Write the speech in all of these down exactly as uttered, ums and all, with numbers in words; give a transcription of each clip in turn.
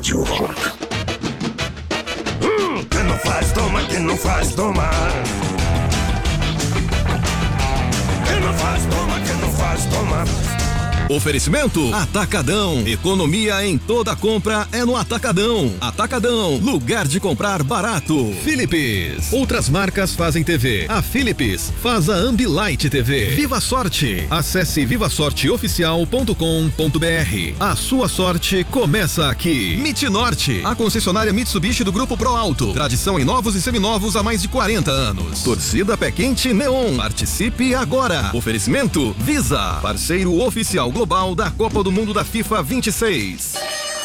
Rádio Rock. Hum, quem não faz, toma, quem não faz, toma. Quem não faz, toma, quem não faz, toma. Oferecimento Atacadão. Economia em toda compra é no Atacadão. Atacadão, lugar de comprar barato. Philips. Outras marcas fazem T V. A Philips faz a Ambilight T V. Viva Sorte. Acesse viva sorte oficial ponto com ponto b r. A sua sorte começa aqui. Mit Norte, a concessionária Mitsubishi do Grupo Pro Alto. Tradição em novos e seminovos há mais de quarenta anos. Torcida Pé Quente Neon. Participe agora. Oferecimento Visa, parceiro oficial global da Copa do Mundo da FIFA vinte e seis.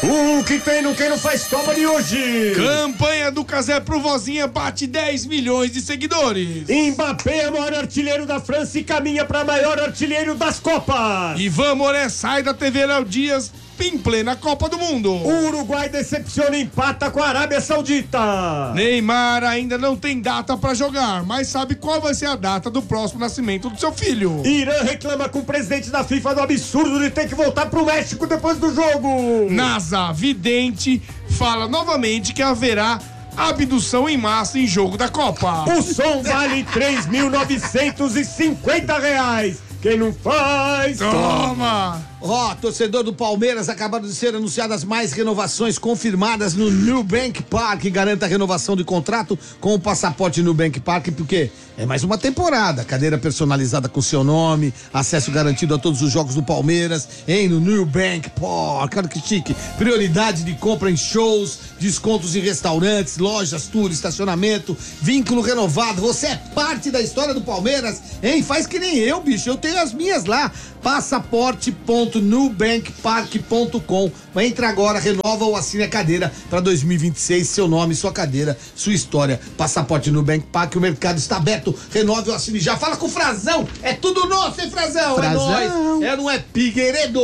O que tem no Quem Não Faz Toma de hoje? Campanha do Cazé pro Vozinha bate dez milhões de seguidores. Mbappé é o maior artilheiro da França e caminha para maior artilheiro das Copas. Ivan Moré sai da T V Léo Dias em plena Copa do Mundo. O Uruguai decepciona e empata com a Arábia Saudita. Neymar ainda não tem data pra jogar, mas sabe qual vai ser a data do próximo nascimento do seu filho. Irã reclama com o presidente da FIFA do absurdo de ter que voltar pro México depois do jogo. NASA, vidente, fala novamente que haverá abdução em massa em jogo da Copa. O som vale três mil novecentos e cinquenta reais. Quem não faz, toma! Ó, oh, torcedor do Palmeiras, acabaram de ser anunciadas mais renovações confirmadas no Nubank Park. Garanta a renovação de contrato com o passaporte Nubank Park, porque é mais uma temporada. Cadeira personalizada com seu nome, acesso garantido a todos os jogos do Palmeiras, hein, no Nubank Park. Olha que chique. Prioridade de compra em shows, descontos em restaurantes, lojas, tour, estacionamento, vínculo renovado. Você é parte da história do Palmeiras, hein? Faz que nem eu, bicho. Eu tenho as minhas lá. passaporte ponto nubank park ponto com. Entra agora, renova ou assine a cadeira para dois mil e vinte e seis. Seu nome, sua cadeira, sua história. Passaporte Nubank Park, o mercado está aberto. Renove ou assine já. Fala com o Frazão. É tudo nosso, hein, Frazão? Frazão. É nóis. É, não é Figueiredo?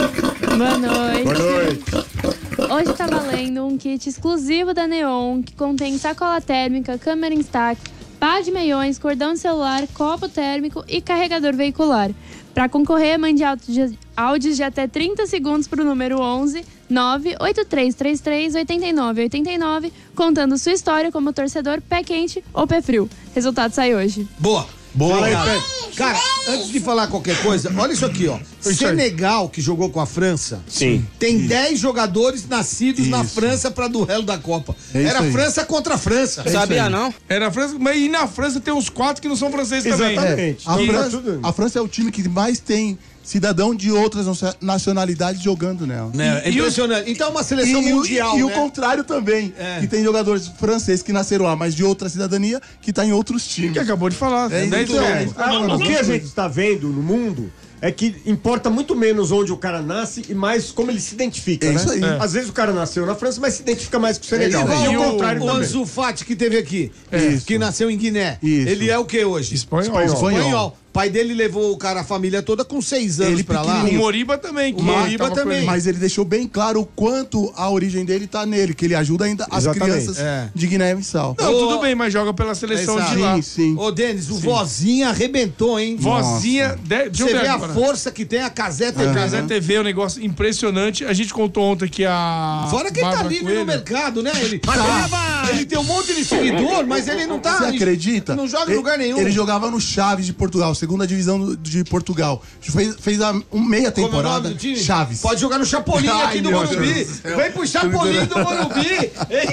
Boa noite. Boa noite. Hoje tá valendo um kit exclusivo da Neon que contém sacola térmica, câmera Instax, pá de meiões, cordão de celular, copo térmico e carregador veicular. Para concorrer, mande áudios de até trinta segundos para o número onze nove oito três três três oito nove oito nove, contando sua história como torcedor pé quente ou pé frio. Resultado sai hoje. Boa. Boa. Cara, antes de falar qualquer coisa, olha isso aqui, ó. Senegal, que jogou com a França, Sim. tem dez jogadores nascidos Isso. na França pra duelo da Copa. É isso Era aí. França contra a França. Sabia não? Era a França, mas e na França tem uns quatro que não são franceses também. Exatamente. A E- França, a França é o time que mais tem cidadão de outras nacionalidades jogando nela. É, é impressionante. Então é uma seleção E, o- mundial, e né? o contrário também, É. que tem jogadores franceses que nasceram lá, mas de outra cidadania, que tá em outros times. Que acabou de falar. É, dez então, milhões. é. Ah, o que a gente está vendo no mundo é que importa muito menos onde o cara nasce e mais como ele se identifica, É né? isso aí. É. Às vezes o cara nasceu na França, mas se identifica mais com o Senegal. Ele- E e o o- contrário O também. Ansu Fati que teve aqui, Isso. que nasceu em Guiné. Isso. Ele é o que hoje? Espanhol. Espanhol. Pai dele levou o cara, a família toda com seis anos Ele pra lá. O pequenininho. Moriba também. Que O Moriba tava com também. ele. Mas ele deixou bem claro o quanto a origem dele tá nele, que ele ajuda ainda as Exatamente. crianças É. de Guiné-Bissau. Não, Ô, tudo bem, mas joga pela seleção Exato. de lá. Sim, sim. Ô, Denis, o Vozinha arrebentou, hein? Vozinha. De, deixa eu Você ver vê a agora. força que tem a Casé T V. Casé T V é um negócio impressionante. A gente contou ontem que a. Fora que ele tá Bárbara livre Coelho- no mercado, né? Ele, tá, ele tem um monte de seguidor, mas ele não tá. Você acredita? Não joga em Ele- lugar nenhum. Ele jogava no Chaves de Portugal, segunda divisão do- de Portugal. Fez, fez a um meia Como é o nome temporada. do time? Chaves. Pode jogar no Chapolin Ai, aqui do meu Morumbi. Deus do céu. Vem pro Chapolin do Morumbi.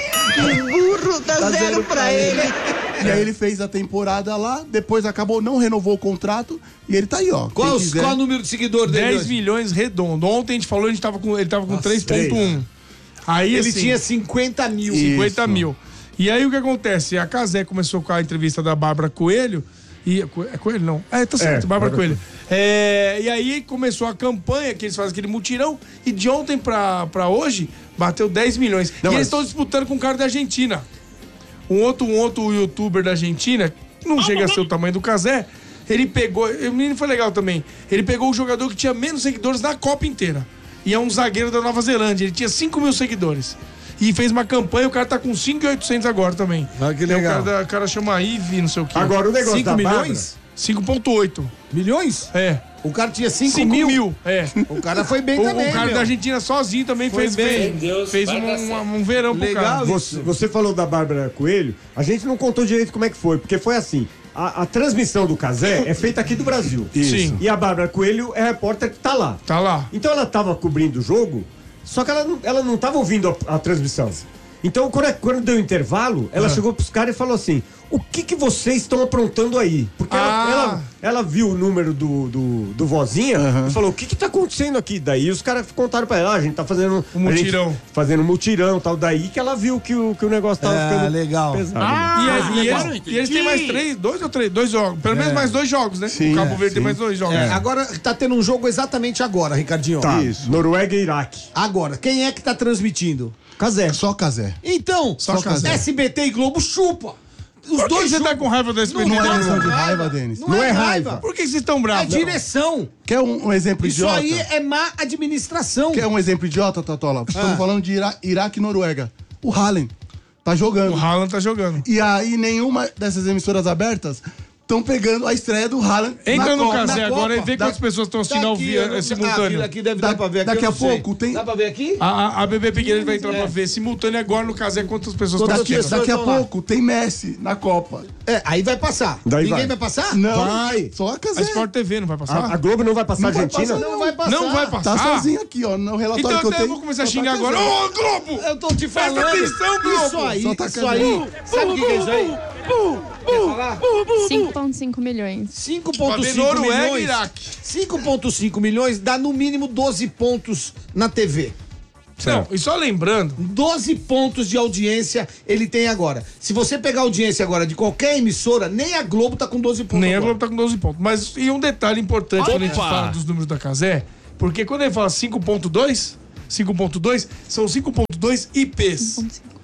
Burro, dá zero pra ele. E aí ele fez a temporada lá, depois acabou, não renovou o contrato e ele tá aí, ó. Qual, Quem os- quiser. qual é o número de seguidor dele? dez hoje? milhões redondo. Ontem a gente falou, a gente tava com, ele tava com três ponto um. Aí Ele assim, tinha cinquenta mil. cinquenta Isso. mil. E aí o que acontece? A Casé começou com a entrevista da Bárbara Coelho. E, é Coelho? Não. É, tá certo, É, Bárbara Bárbara Coelho. É, e aí começou a campanha que eles fazem aquele mutirão. E de ontem pra, pra hoje, bateu dez milhões. Não, e mas- eles estão disputando com um cara da Argentina. Um outro, um outro youtuber da Argentina, que não chega a ser o tamanho do Casé, ele pegou. O menino foi legal também. Ele pegou o jogador que tinha menos seguidores na Copa inteira. E é um zagueiro da Nova Zelândia. Ele tinha cinco mil seguidores. E fez uma campanha, o cara tá com cinco mil e oitocentos agora também. Ah, que É, legal. O cara, da- o cara chama Ive, não sei o quê. Agora, o negócio cinco da milhões? cinco ponto oito. Milhões? É. O cara tinha cinco cinco mil. mil. É. O cara foi bem O, também, o cara meu. da Argentina sozinho também Foi fez bem. bem. Fez um, um, um verão pro Legal cara. Você, você falou da Bárbara Coelho, a gente não contou direito como é que foi, porque foi assim. A, a transmissão do Cazé é feita aqui do Brasil. Sim. E a Bárbara Coelho é a repórter que tá lá. Tá lá. Então ela tava cobrindo o jogo, só que ela, não- ela não tava ouvindo a, a transmissão. Então, quando, quando deu intervalo, ela Ah. chegou pros caras e falou assim: o que que vocês estão aprontando aí? Porque ela, Ah. ela, ela viu o número do, do, do vozinha e falou: o que que tá acontecendo aqui? Daí os caras contaram pra ela: ah, a gente tá fazendo Um a gente mutirão. fazendo um mutirão e tal. Daí que ela viu que o, que o negócio tava É, ficando legal. pesado. E, né? é- e eles, e eles têm mais três, dois ou três? Dois jogos. Pelo menos mais dois jogos, né? Sim, o Cabo é, Verde tem sim. mais dois jogos. É, agora tá tendo um jogo exatamente agora, Ricardinho. Tá. Isso. Noruega e Iraque. Agora, quem é que tá transmitindo? Cazé. Só Cazé. Então, Só Cazé. S B T e Globo chupa. Os Por que dois você tá juntos. com raiva da S B T? Não Não é é questão de raiva. raiva, Denis. Não, Não é é raiva. raiva. Por que vocês estão É bravos? direção. Quer um, um exemplo Isso idiota? aí é má administração. Quer um exemplo idiota, Tatola? Ah. Estamos falando de Ira Iraque e Noruega. O Haaland tá jogando. O Haaland tá jogando. E aí nenhuma dessas emissoras abertas estão pegando a estreia do Haaland Entra na no Copa. Cazé na agora Copa. e vê Da- quantas pessoas estão assistindo Tá ao aqui, vivo eu não- é, Ah, simultâneo. aqui deve Da- dar pra ver aqui. daqui eu a não sei. pouco tem- Dá pra ver aqui? A, a, a Bebê Pequena vai entrar É. pra ver simultâneo agora no Cazé quantas pessoas estão Quantas assistindo. pessoas? Daqui a estão lá. pouco tem Messi na Copa. É, aí vai passar. Daí Ninguém vai. vai, passar? Não, Vai. só a A Cazé. Sport T V não vai passar? A, a Globo não vai passar a Não vai Argentina? passar, Não vai passar. Não vai Tá passar? sozinho aqui, ó, no relatório Então que eu até tenho. eu vou começar a só tá xingar agora. Cazé. Ô, Globo! Eu tô te Presta falando. atenção, Globo! Isso aí, Só tá isso cagando. aí. Sabe o que que é isso aí? Quer falar? cinco vírgula cinco milhões. cinco Pra vírgula ver cinco Noruega e milhões. Iraque. cinco vírgula cinco milhões dá no mínimo doze pontos na T V. Não, e só lembrando, doze pontos de audiência ele tem agora. Se você pegar a audiência agora de qualquer emissora, nem a Globo tá com doze pontos. nem a agora. Globo tá com doze pontos. Mas e um detalhe importante quando a gente fala dos números da Cazé, porque quando ele fala cinco ponto dois, cinco ponto dois são cinco ponto dois I Ps.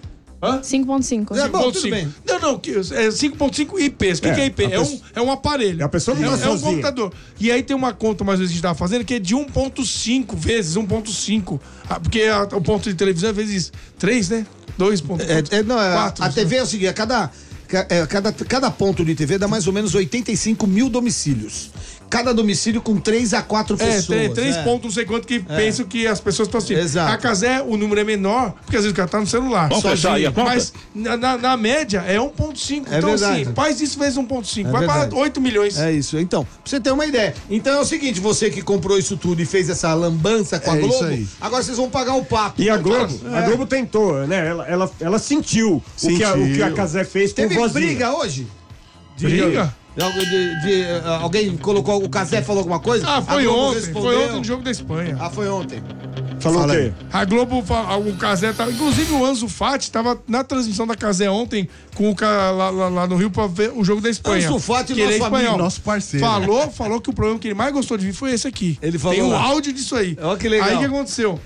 Hã? cinco ponto cinco. É bom, tudo cinco. bem. Não, não, que- é cinco ponto cinco I Ps. O que, É, que é I P? a É um, pessoa- é um aparelho. A pessoa não é, tá é um sozinha. computador. E aí tem uma conta mais ou menos que a gente tava fazendo que é de um ponto cinco vezes um ponto cinco. Ah, porque a- o ponto de televisão é vezes três, né? dois ponto cinco. É, é, não, é, quatro, a T V é o seguinte, a cada, ca- é, cada, cada ponto de T V dá mais ou menos oitenta e cinco mil domicílios. Cada domicílio com três a quatro É, pessoas. tem três é. pontos, não sei quanto, que pensam que as pessoas estão assistindo. Exato. A Cazé, o número é menor, porque às vezes o cara tá no celular. Vamos fechar aí a conta? Mas na, na- na média é um ponto cinco. É então, verdade. assim, faz isso vezes um ponto cinco. É vai verdade. para oito milhões. É isso. Então, pra você ter uma ideia. Então é o seguinte, você que comprou isso tudo e fez essa lambança com a É isso Globo, aí. agora vocês vão pagar o papo. E a Globo, a Globo tentou, né? Ela, ela, ela sentiu, O, que a, o que a Cazé fez com o Teve vozinha. briga hoje? De- Briga? De, de- de, uh, alguém colocou, o Cazé falou alguma coisa? Ah, A foi Globo ontem. respondeu. Foi ontem no jogo da Espanha. Ah, foi ontem. Falou Fala o aí. quê? A Globo, fa- o Cazé tava. Inclusive o Anzo Fati tava na transmissão da Cazé ontem com o ca- lá, lá- lá no Rio pra ver o jogo da Espanha. Anzo Fati, que ele é nosso espanhol. amigo, nosso parceiro. Falou, falou que o programa que ele mais gostou de vir foi esse aqui. Ele falou Tem um lá. áudio disso aí. Ó, que legal. Aí o que aconteceu?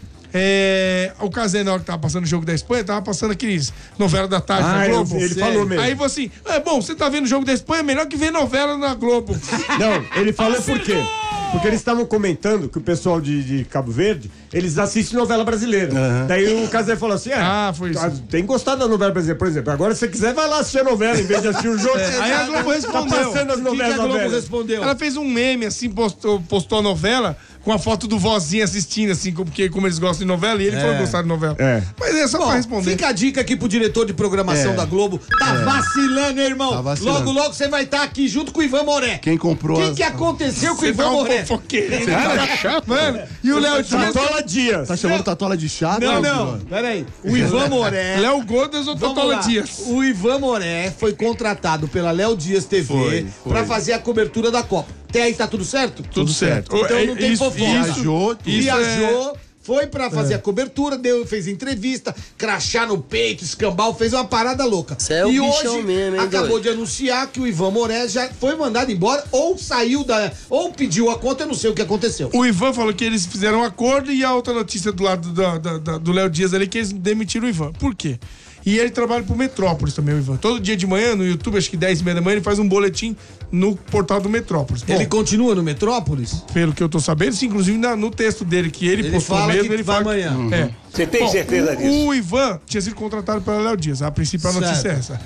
É, o Cazé, na hora que tava passando o jogo da Espanha, tava passando aqueles novela da tarde Ah, na eu- Globo. ele falou mesmo. Aí falou assim: é bom, você tá vendo o jogo da Espanha, é melhor que ver novela na Globo. Não, ele falou por quê? Porque eles estavam comentando que o pessoal de, de Cabo Verde, eles assistem novela brasileira. Daí o Cazé falou assim: ah, Ah, foi isso. ah, tem gostado da novela brasileira, por exemplo. Agora, se você quiser, vai lá assistir a novela em vez de assistir o jogo. Aí a Globo Tá respondeu. passando as O que, que novelas a Globo velhas. respondeu? Ela fez um meme, assim, postou, postou a novela com a foto do vozinho assistindo, assim, como, porque, como eles gostam de novela, e ele falou gostar de novela. É. Mas é só Bom, pra responder. fica a dica aqui pro diretor de programação É. da Globo. Tá vacilando, irmão. Tá vacilando. Logo, logo você vai estar aqui junto com o Ivan Moré. Quem comprou O que, as- que aconteceu com o Você Ivan tá um Moré? fofoqueiro. Cara, mano, e o Léo Dias? Tola Dias. Tá chamando Tatola de chato? Não, Ivan? não. Peraí. O Ivan Moré. Léo Godas ou Vamos Totola lá. Dias? O Ivan Moré foi contratado pela Léo Dias T V Foi, foi. pra fazer a cobertura da Copa. Até aí tá tudo certo? Tudo certo. Então É, não tem isso- fofoca. isso- Viajou, isso Viajou, foi pra fazer É. a cobertura, deu, fez entrevista, crachá no peito, escambau, fez uma parada louca. Cê é o e bichão hoje mesmo, hein, acabou doido? de anunciar que o Ivan Moré já foi mandado embora ou saiu da. ou pediu a conta, eu não sei o que aconteceu. O Ivan falou que eles fizeram um acordo e a outra notícia do lado da- da- da- do Léo Dias ali que eles demitiram o Ivan. Por quê? E ele trabalha pro Metrópolis também, o Ivan. Todo dia de manhã, no YouTube, acho que dez e meia da manhã, ele faz um boletim no portal do Metrópolis. Bom, Ele continua no Metrópolis? pelo que eu tô sabendo, sim, inclusive na- no texto dele, que ele, Ele postou fala mesmo, que ele vai fala. amanhã. É. Você tem Bom, certeza o, disso? O Ivan tinha sido contratado pela Léo Dias. A princípio a notícia Certo. é essa.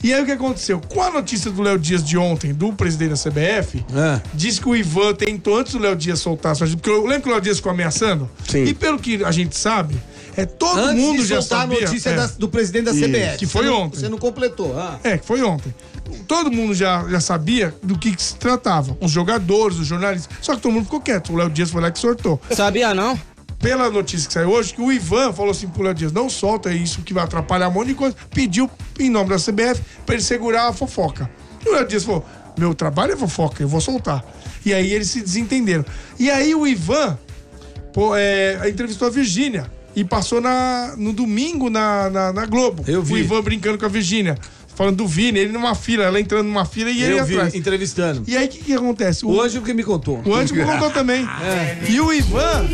E aí o que aconteceu? Com a notícia do Léo Dias de ontem, do presidente da C B F, É. disse que o Ivan tentou antes do Léo Dias soltar a sua... Porque eu lembro que o Léo Dias ficou ameaçando. Sim. E pelo que a gente sabe, é todo Antes mundo de já soltar sabia... a notícia é, da- do presidente da C B F. Que foi Você não- ontem. Você não completou. Ah. É, que foi ontem. Todo mundo já, já sabia do que, que se tratava. Os jogadores, os jornalistas. Só que todo mundo ficou quieto. O Léo Dias foi lá que sortou. Sabia não? Pela notícia que saiu hoje, que o Ivan falou assim pro Léo Dias, não solta isso que vai atrapalhar um monte de coisa. Pediu, em nome da C B F, pra ele segurar a fofoca. E o Léo Dias falou, meu trabalho é fofoca, eu vou soltar. E aí eles se desentenderam. E aí o Ivan pô, é, entrevistou a Virgínia e passou na, no domingo na, na, na Globo. Eu vi. O Ivan brincando com a Virgínia, falando do Vini, ele numa fila, ela entrando numa fila e ele Eu vi, atrás. entrevistando. E aí o que, que acontece? O, O Anjo que me contou. o Anjo me contou também. E o Ivan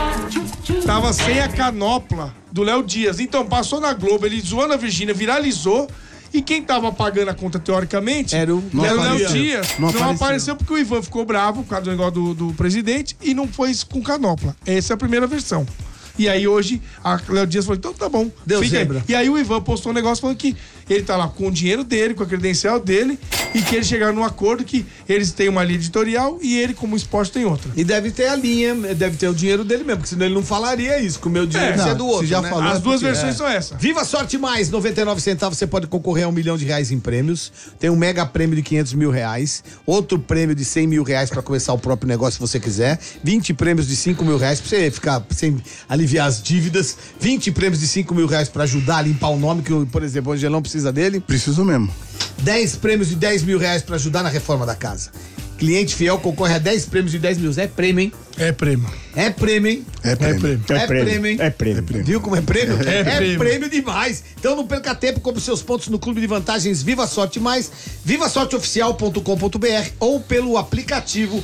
tava sem a canopla do Léo Dias. Então passou na Globo, ele zoou na Virgínia, viralizou. E quem tava pagando a conta teoricamente Era o- Não era o Léo apareceu. Dias. Não Não, apareceu. apareceu porque o Ivan ficou bravo por causa do negócio do, do presidente e não foi com canopla. Essa é a primeira versão. E aí hoje, a Léo Dias falou, então tá bom. Deu fica aí. zebra. E aí o Ivan postou um negócio falando que ele tá lá com o dinheiro dele, com a credencial dele, e que eles chegaram num acordo que eles têm uma linha editorial e ele, como esporte, tem outra. E deve ter a linha, deve ter o dinheiro dele mesmo, porque senão ele não falaria isso, que o meu dinheiro É, é, não, do outro, se já né? falou, As é duas porque- versões são essas. Viva Sorte Mais, noventa e nove centavos, você pode concorrer a um milhão de reais em prêmios. Tem um mega prêmio de quinhentos mil reais, outro prêmio de cem mil reais pra começar o próprio negócio se você quiser, vinte prêmios de cinco mil reais pra você ficar sem aliviar as dívidas, vinte prêmios de cinco mil reais pra ajudar a limpar o nome, que, por exemplo, o Angelão precisa dele, Preciso mesmo. dez prêmios de dez mil reais pra ajudar na reforma da casa. Cliente fiel concorre a dez prêmios de dez mil. É prêmio, hein? É prêmio. É prêmio, hein? É prêmio. É prêmio, hein? É prêmio. Viu como é prêmio? É prêmio. prêmio demais. Então não perca tempo, compre seus pontos no Clube de Vantagens Viva Sorte Mais, viva sorte oficial ponto com ponto b r ou pelo aplicativo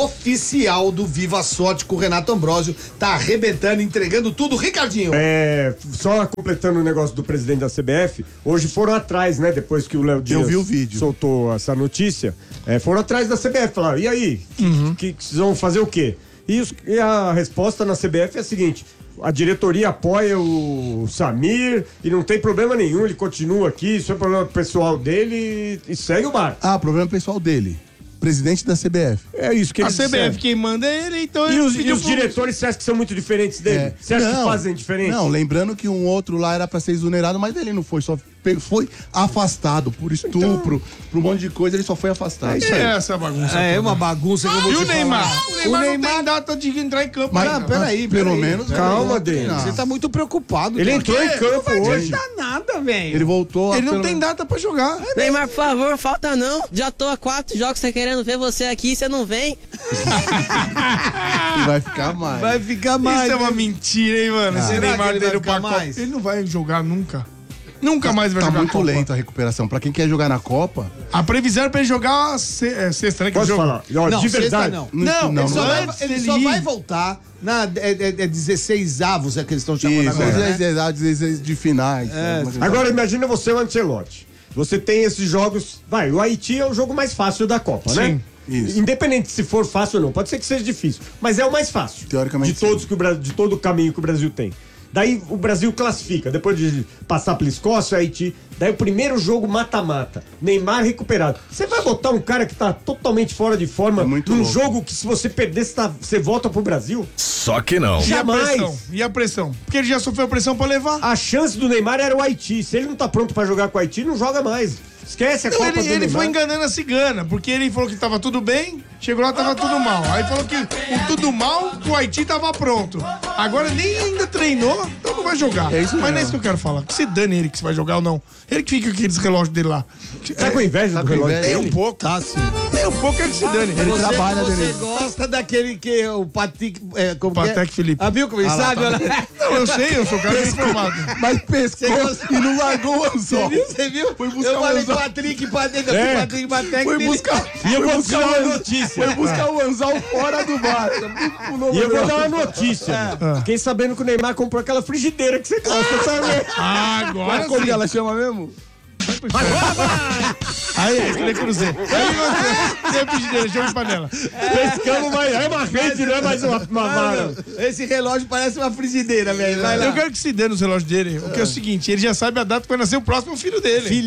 oficial do Viva Sorte com o Renato Ambrosio. Tá arrebentando, entregando tudo. Ricardinho. É, só completando o negócio do presidente da C B F, hoje foram atrás, né? Depois que o Léo Dias vi o vídeo. soltou essa notícia, é, foram atrás da C B F, falaram, e aí? Que, que, vocês vão fazer o quê? E, os- e a resposta na C B F é a seguinte: a diretoria apoia o Samir e não tem problema nenhum, ele continua aqui, isso é problema pessoal dele e, e segue o bar. Ah, problema pessoal dele. Presidente da C B F. É isso que A eles C B F disseram. quem manda é ele, então E ele os, e pediu os pro- diretores, você acha que são muito diferentes dele? É. Você acha que Não, fazem diferente? Não, lembrando que um outro lá era pra ser exonerado, mas ele não foi, só pe- foi afastado por estupro, por um monte de coisa, ele só foi afastado. É essa bagunça. É toda. uma bagunça que eu vou E te o Neymar? falar. O Neymar, não tem data de entrar em campo. Mas, ainda. Não, peraí, mas pelo peraí. menos. Calma, ele- Denis. Não. Você tá muito preocupado. Ele cara. entrou em campo Não hoje. vai adiantar nada, velho. Ele voltou. a Ele não pelo- tem data pra jogar. Neymar, por favor, falta não. Já tô há quatro jogos, tá querendo ver você aqui, você não vem. E vai ficar mais. Vai ficar mais. Isso é uma né? mentira, hein, mano? Esse Será Neymar que ele dele vai pra ficar Copa. mais? Ele não vai jogar nunca. Nunca mais vai Tá jogar muito Copa. lento a recuperação. Pra quem quer jogar na Copa, A previsão é pra ele jogar se, é, sexta, né? Que Posso jogo. falar? Ó, Não, de sexta verdade. não. Não, não, Ele só, não. vai, antes ele dele só ir. vai voltar na é, é, é dezesseis avos, é que eles estão chamando isso, agora, né? as idades de finais. né? Mas- Agora imagina você o Ancelotti. Você tem esses jogos. Vai, o Haiti é o jogo mais fácil da Copa, né? Sim, isso. Independente se for fácil ou não, pode ser que seja difícil, mas é o mais fácil. Teoricamente, de todos que o Brasil, de todo o caminho que o Brasil tem. Daí o Brasil classifica, depois de passar pela Escócia, Haiti. Daí o primeiro jogo mata-mata. Neymar recuperado. Você vai botar um cara que tá totalmente fora de forma É muito num louco. jogo que se você perder, você, tá- você volta pro Brasil? Só que não. E a Jamais. pressão? E a pressão? Porque ele já sofreu pressão pra levar. A chance do Neymar era o Haiti. Se ele não tá pronto pra jogar com o Haiti, não joga mais. Esquece a Não, Copa ele do ele Neymar. foi enganando a cigana, porque ele falou que tava tudo bem, chegou lá tava tudo mal. Aí falou que o tudo mal, o Haiti tava pronto. Agora nem ainda treinou, então não vai jogar. É isso Mas não é mesmo. isso que eu quero falar. Que se dane ele que se vai jogar ou não. Ele que fica com aqueles relógios dele lá. Tá com inveja Tá do com relógio inveja? Nem dele? um pouco. Tá sim. Nem um pouco ele que se dane. Ele Você, trabalha você dele. gosta daquele que o Patrick. É, como que é? Patek Felipe. Ah, viu como ele Ah lá, sabe? tá Olha lá. Não, eu sei, eu sou um cara bem informado. Mas pescou e não largou o Você anzol. viu? Você viu? Foi buscar Eu o falei anzol. Patrick, Patrick, É. Patrick, Patrick. Foi ele- buscar, E eu foi vou buscar dar o uma anzol. notícia. Foi buscar o anzol fora do bar. Pulou E eu no vou dar anzol. uma notícia. Fiquei sabendo que o Neymar comprou aquela frigideira que você gosta, sabe? Agora Mas como sim. que ela chama mesmo? Aí, ele cruzeiro. Aí você frigideira, jogo de panela. Pescamos, mas é uma rede, não é mais uma, uma vara. Esse relógio parece uma frigideira, velho. Vai lá. Eu quero que se dê nos relógios dele. O que é o seguinte, ele já sabe a data que vai nascer o próximo filho dele. Filha.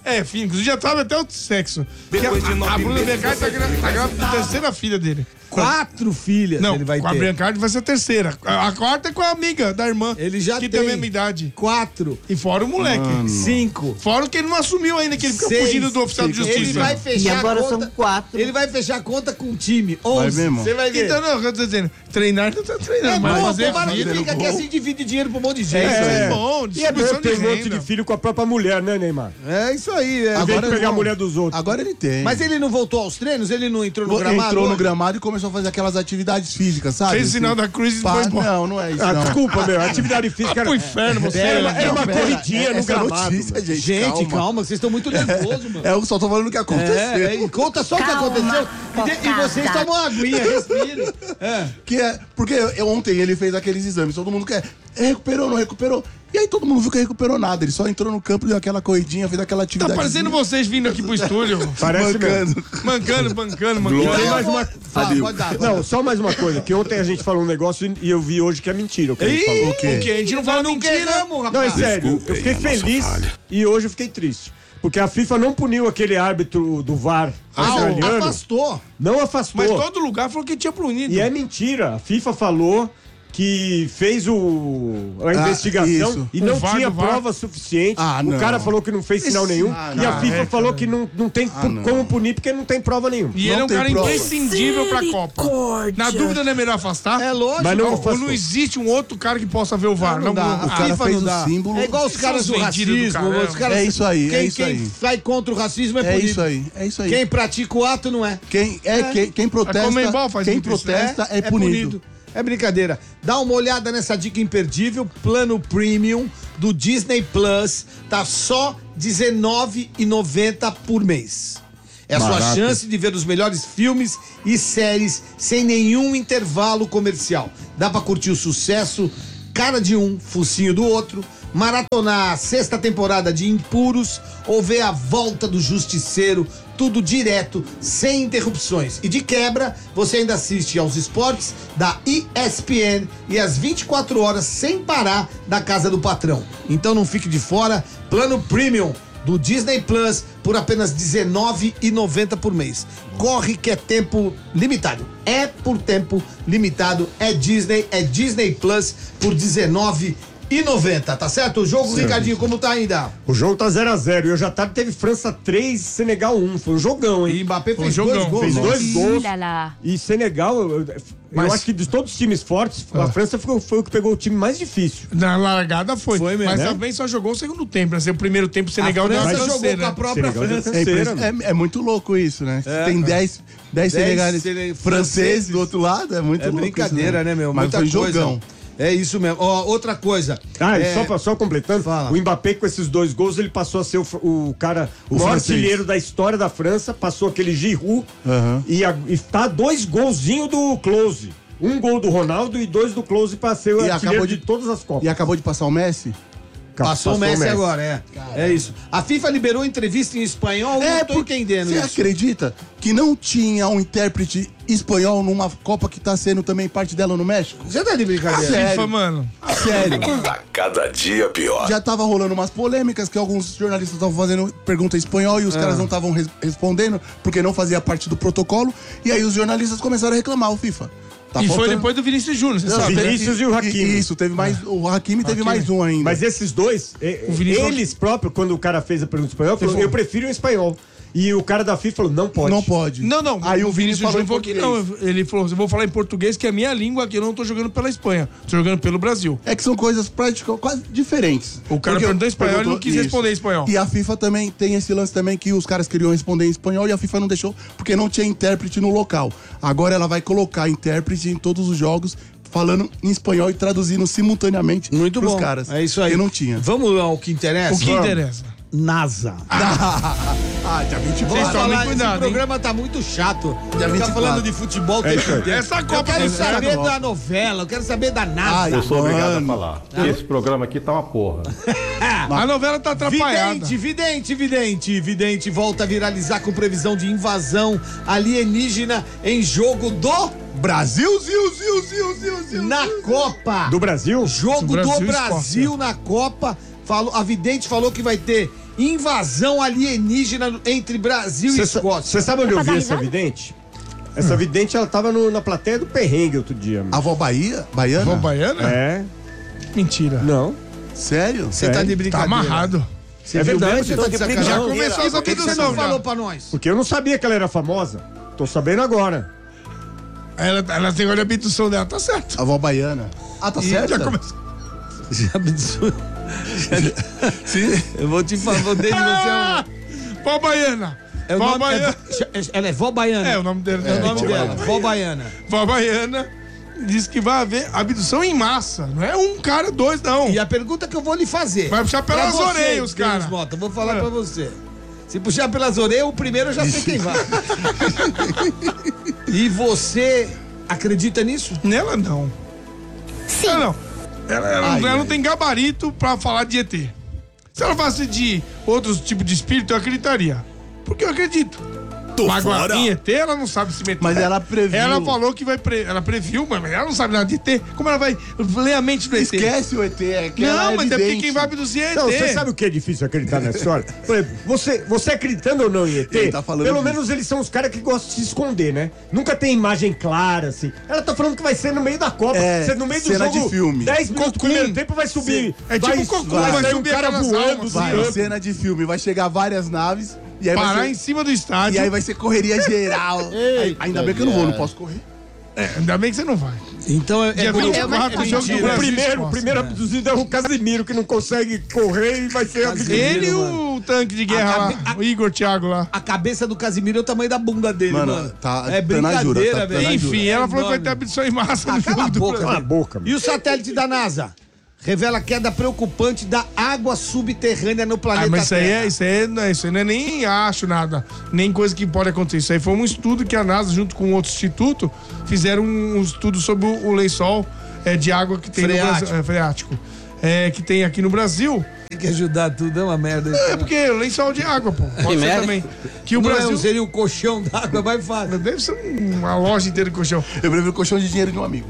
É, filho, inclusive já sabe até o sexo. A, a Bruna Biancardi tá, gra- tá grávida da terceira filha dele. Quatro filhas Não, ele vai com a ter. Biancardi vai ser a terceira. A, a quarta é com a amiga da irmã. Ele já que tem. tem a mesma idade. Quatro. E fora o moleque. Cinco. Fora o que ele não assumiu ainda, que ele fica Seis. fugindo do oficial de justiça. Ele vai fechar E agora a conta, são quatro. Ele vai fechar a conta com o time. Onze. Vai mesmo? Você vai ver. Então, não, eu tô dizendo, treinar não tá treinando, é mas bom, fazer tomara que vida. fica que assim divide dinheiro pra um monte de gente. É, É bom, E é bom distribuição ter de um monte renda. de filho com a própria mulher, né, Neymar? É isso aí. É. Em vez de pegar a não. mulher dos outros. Agora ele tem. Mas ele não voltou aos treinos? Ele não entrou no gramado? Entrou no hoje? gramado e começou a fazer aquelas atividades físicas, sabe? Fez o sinal da cruz e Pá, foi embora. Não, não é isso, Ah, não. desculpa, meu. Atividade física Vai era. pro inferno, você. Era, né? era uma Pera, corridinha é- no essa gramado. notícia, mano. gente, Gente, calma. calma. vocês estão muito nervosos, mano. É, eu só tô falando o que aconteceu. É, é, conta só o que aconteceu. E, de- e vocês tomam uma aguinha, respirem. É. Que é, porque eu- ontem ele fez aqueles exames, todo mundo quer, recuperou, não recuperou. E aí todo mundo viu que recuperou nada, ele só entrou no campo, deu aquela corridinha, fez aquela Tá atividade. parecendo vocês vindo aqui pro estúdio. Parece mesmo. Mancando, bancando, E mancando. tem mais uma. Fala, pode dar, pode Não, dar. só mais uma coisa, que ontem a gente falou um negócio e eu vi hoje que é mentira o que a gente Ih, falou. o quê? A gente não fala Não mentira. queremos, Não, é rapaz. sério, eu fiquei feliz e hoje eu fiquei triste. Porque a FIFA não puniu aquele árbitro do V A R Ah, australiano. afastou. Não afastou. Mas todo lugar falou que tinha punido. E é mentira. A FIFA falou que fez o, a investigação isso. e O não V A R tinha do V A R. prova suficiente. Ah, o não. cara falou que não fez sinal nenhum. Ah, e a não. FIFA É, falou cara. que não, não tem pu- não. como punir porque não tem prova nenhuma. E ele é Não um tem cara prova. imprescindível pra Copa. Na dúvida não é melhor afastar? É lógico. Mas não Ou afastou. não existe um outro cara que possa ver o V A R. Não, Não, dá. não- A O cara FIFA fez não o dá. símbolo. É igual os caras do São os vendidos do racismo. caramba. Os caras, É isso aí, quem, é isso quem aí. vai contra o racismo é, É punido. isso aí, é isso aí. Quem pratica o ato não é. Quem, é, Quem, quem protesta, A Conmebol faz quem muito isso, né? protesta é, punido. É brincadeira. Dá uma olhada nessa dica imperdível. Plano Premium do Disney Plus tá só dezenove reais e noventa centavos por mês. É a sua Barato. chance de ver os melhores filmes e séries sem nenhum intervalo comercial. Dá pra curtir o sucesso, cara de um, focinho do outro, maratonar a sexta temporada de Impuros ou ver a volta do Justiceiro, tudo direto, sem interrupções. E de quebra, você ainda assiste aos esportes da E S P N e às vinte e quatro horas sem parar da casa do patrão. Então não fique de fora, plano Premium do Disney Plus por apenas dezenove reais e noventa centavos por mês. Corre que é tempo limitado. É por tempo limitado, é Disney, é Disney Plus por dezenove reais e noventa centavos, tá certo? O jogo, Ricardinho, como tá ainda? O jogo tá zero a zero. E hoje à tarde teve França três, Senegal um. Foi um jogão, hein? E Mbappé Foi fez um dois jogão. gols. Fez né? dois gols. Olha lá. E Senegal, eu, eu Mas- acho que de todos os times fortes, a França foi, foi o que pegou o time mais difícil. Na largada foi. Foi mesmo, Mas né? também só jogou o segundo tempo. Né? O primeiro tempo o A Senegal deu uma França jogou canseira. com a própria Senegal deu França. É, Terceira, impre- é- é muito louco isso, né? Tem dez senegalês sene- franceses franceses. do outro lado, é muito É louco. brincadeira, isso, né, meu? Mas Muita foi coisa. jogão. É isso mesmo. Ó, outra coisa. Ah, e é, só, pra- só completando, Fala. o Mbappé com esses dois gols, ele passou a ser o, fr- o cara, o, O maior francês. artilheiro da história da França, passou aquele Giroud Aham. e, a, e tá dois golzinhos do Close. Um gol do Ronaldo e dois do Close pra ser o E artilheiro acabou de, de- todas as Copas. E acabou de passar o Messi? Passou o Messi, agora, é. É isso. A FIFA liberou entrevista em espanhol, É, não tô porque entendendo Você isso. acredita que não tinha um intérprete espanhol numa Copa que tá sendo também parte dela no México? Você tá de brincadeira? Sério? FIFA, mano. Sério. Tá cada dia pior. Já tava rolando umas polêmicas que alguns jornalistas estavam fazendo pergunta em espanhol e os caras não estavam res- respondendo porque não fazia parte do protocolo. E aí os jornalistas começaram a reclamar o FIFA. Tá e foi faltando- depois do Vinícius Júnior, você Não, sabe. teve- Vinícius e o Hakimi. Isso, teve mais. O Hakimi teve Hakimi. mais um ainda. Mas esses dois, eh, O Vinícius- eles próprios, quando o cara fez a pergunta em espanhol, falou, eu prefiro o espanhol. E o cara da FIFA falou, não pode. Não pode. Não, não. Aí o o Vini Vinícius falou Júnior em falou que português. não. Ele falou: eu vou falar em português, que é a minha língua, que eu não tô jogando pela Espanha. Tô jogando pelo Brasil. É que são coisas práticas quase diferentes. O cara Porque perguntou em espanhol, ele não quis isso. responder em espanhol. E a FIFA também tem esse lance também que os caras queriam responder em espanhol e a FIFA não deixou porque não tinha intérprete no local. Agora ela vai colocar intérprete em todos os jogos falando em espanhol e traduzindo simultaneamente Muito pros bom. caras. É isso aí. Que não tinha. Vamos ao que interessa? O que Vamos. interessa? NASA. Ah, dia vinte e Vamos Vocês tomem falar, cuidado, esse hein? programa tá muito chato. Dia Ficar vinte e quatro. falando de futebol o tempo inteiro. Essa Eu Copa quero do saber Mundo. da novela, eu quero saber da NASA. Ai, Eu sou obrigado a mano. falar. que Esse programa aqui tá uma porra. A novela tá atrapalhada. Vidente, vidente, vidente, vidente volta a viralizar com previsão de invasão alienígena em jogo do Brasil, ziu, ziu, ziu, ziu, ziu. na Copa. Do Brasil? Jogo Brasil do e Brasil na Copa. Falou, a vidente falou que vai ter invasão alienígena entre Brasil e Escócia. Você sabe onde eu vi essa vidente? Essa vidente, ela tava no- na plateia do perrengue outro dia. A avó Bahia? Baiana? Avó Baiana? É. Mentira. Não. Sério? Você tá de Tá brincadeira. amarrado. Você É viu verdade, mesmo? Você então tá de tem que sacanagem? Já começou E as por que que você abdução não já. falou pra nós? Porque eu não sabia que ela era famosa. Tô sabendo agora. Ela, ela tem olha a abdução dela, tá certo. A avó Baiana. Ah, tá certo? Já começou. Já absurdo. Sim. Eu vou te falar, vou desde Ah! você. Vó Baiana. É o Vó nome, Baiana. é, ela é vó baiana. É, o nome dela. É o nome Vó dela, Baiana. vó baiana. Vó Baiana diz que vai haver abdução em massa. Não é um cara, dois, não. E a pergunta que eu vou lhe fazer. Vai puxar pelas Pra você, orelhas, Denis cara. Mota, eu vou falar É. pra você. Se puxar pelas orelhas, o primeiro eu já sei quem vai. E você acredita nisso? Nela, não. Sim. Ela não. Ela, ela, Ai, ela ai. não tem gabarito pra falar de E T. Se ela falasse de outros tipos de espírito, eu acreditaria. Porque eu acredito. Tô Mas agora, fora. em E T, ela não sabe se meter. Mas ela previu. Ela falou que vai. Pre... Ela previu, mas ela não sabe nada de E T. Como ela vai ler a mente do E T? Esquece o E T, é que ela Não, é mas é porque evidente. quem vai abduzir é E T. Não, você sabe o que é difícil acreditar nessa história? Por exemplo, você, você acreditando ou não em E T, Ele tá falando pelo disso. menos eles são os caras que gostam de se esconder, né? Nunca tem imagem clara, assim. Ela tá falando que vai ser no meio da Copa. É, Você no meio do cena jogo, de filme. dez minutos do Cocum. primeiro tempo vai subir. É tipo vai, Cocum, vai, vai sair um subir cara aquelas voando. almas, assim, Vai, ó. cena de filme, vai chegar várias naves e aí Parar vai em ser, cima do estádio. e aí vai ser correria geral. Aí, ainda bem que eu não vou, não posso correr. É, ainda bem que você não vai. Então é, é Dia por- vinte e quatro, é jogo do mentira. O Brasil. primeiro, o Escócia. primeiro abduzido é o Casimiro, que não consegue correr e vai ser abduzido. Ele e mano. o tanque de guerra lá, A- a- o Igor Thiago lá. A cabeça do Casimiro é o tamanho da bunda dele, Mano, mano. tá- é tá na jura, brincadeira, tá- tá velho. na Enfim, É ela falou que vai enorme. ter abdução em massa Ah, no cala jogo a do boca, Brasil. Cala a boca, E o satélite da NASA? Revela queda preocupante da água subterrânea no planeta Ah, mas isso aí, Terra. é, isso, aí é, não, isso aí não é nem acho nada, nem coisa que pode acontecer. Isso aí foi um estudo que a NASA, junto com outro instituto, fizeram um, um estudo sobre o, o lençol é, de água que tem Freático. no Brasil. É, freático. É, que tem aqui no Brasil. Tem que ajudar tudo, é uma merda. É porque o lençol de água, pô. Pode ser merda. também. Que o Não Brasil. é, seria um colchão d'água, vai fácil. Deve ser uma loja inteira de colchão. Eu prefiro o colchão de dinheiro de um amigo.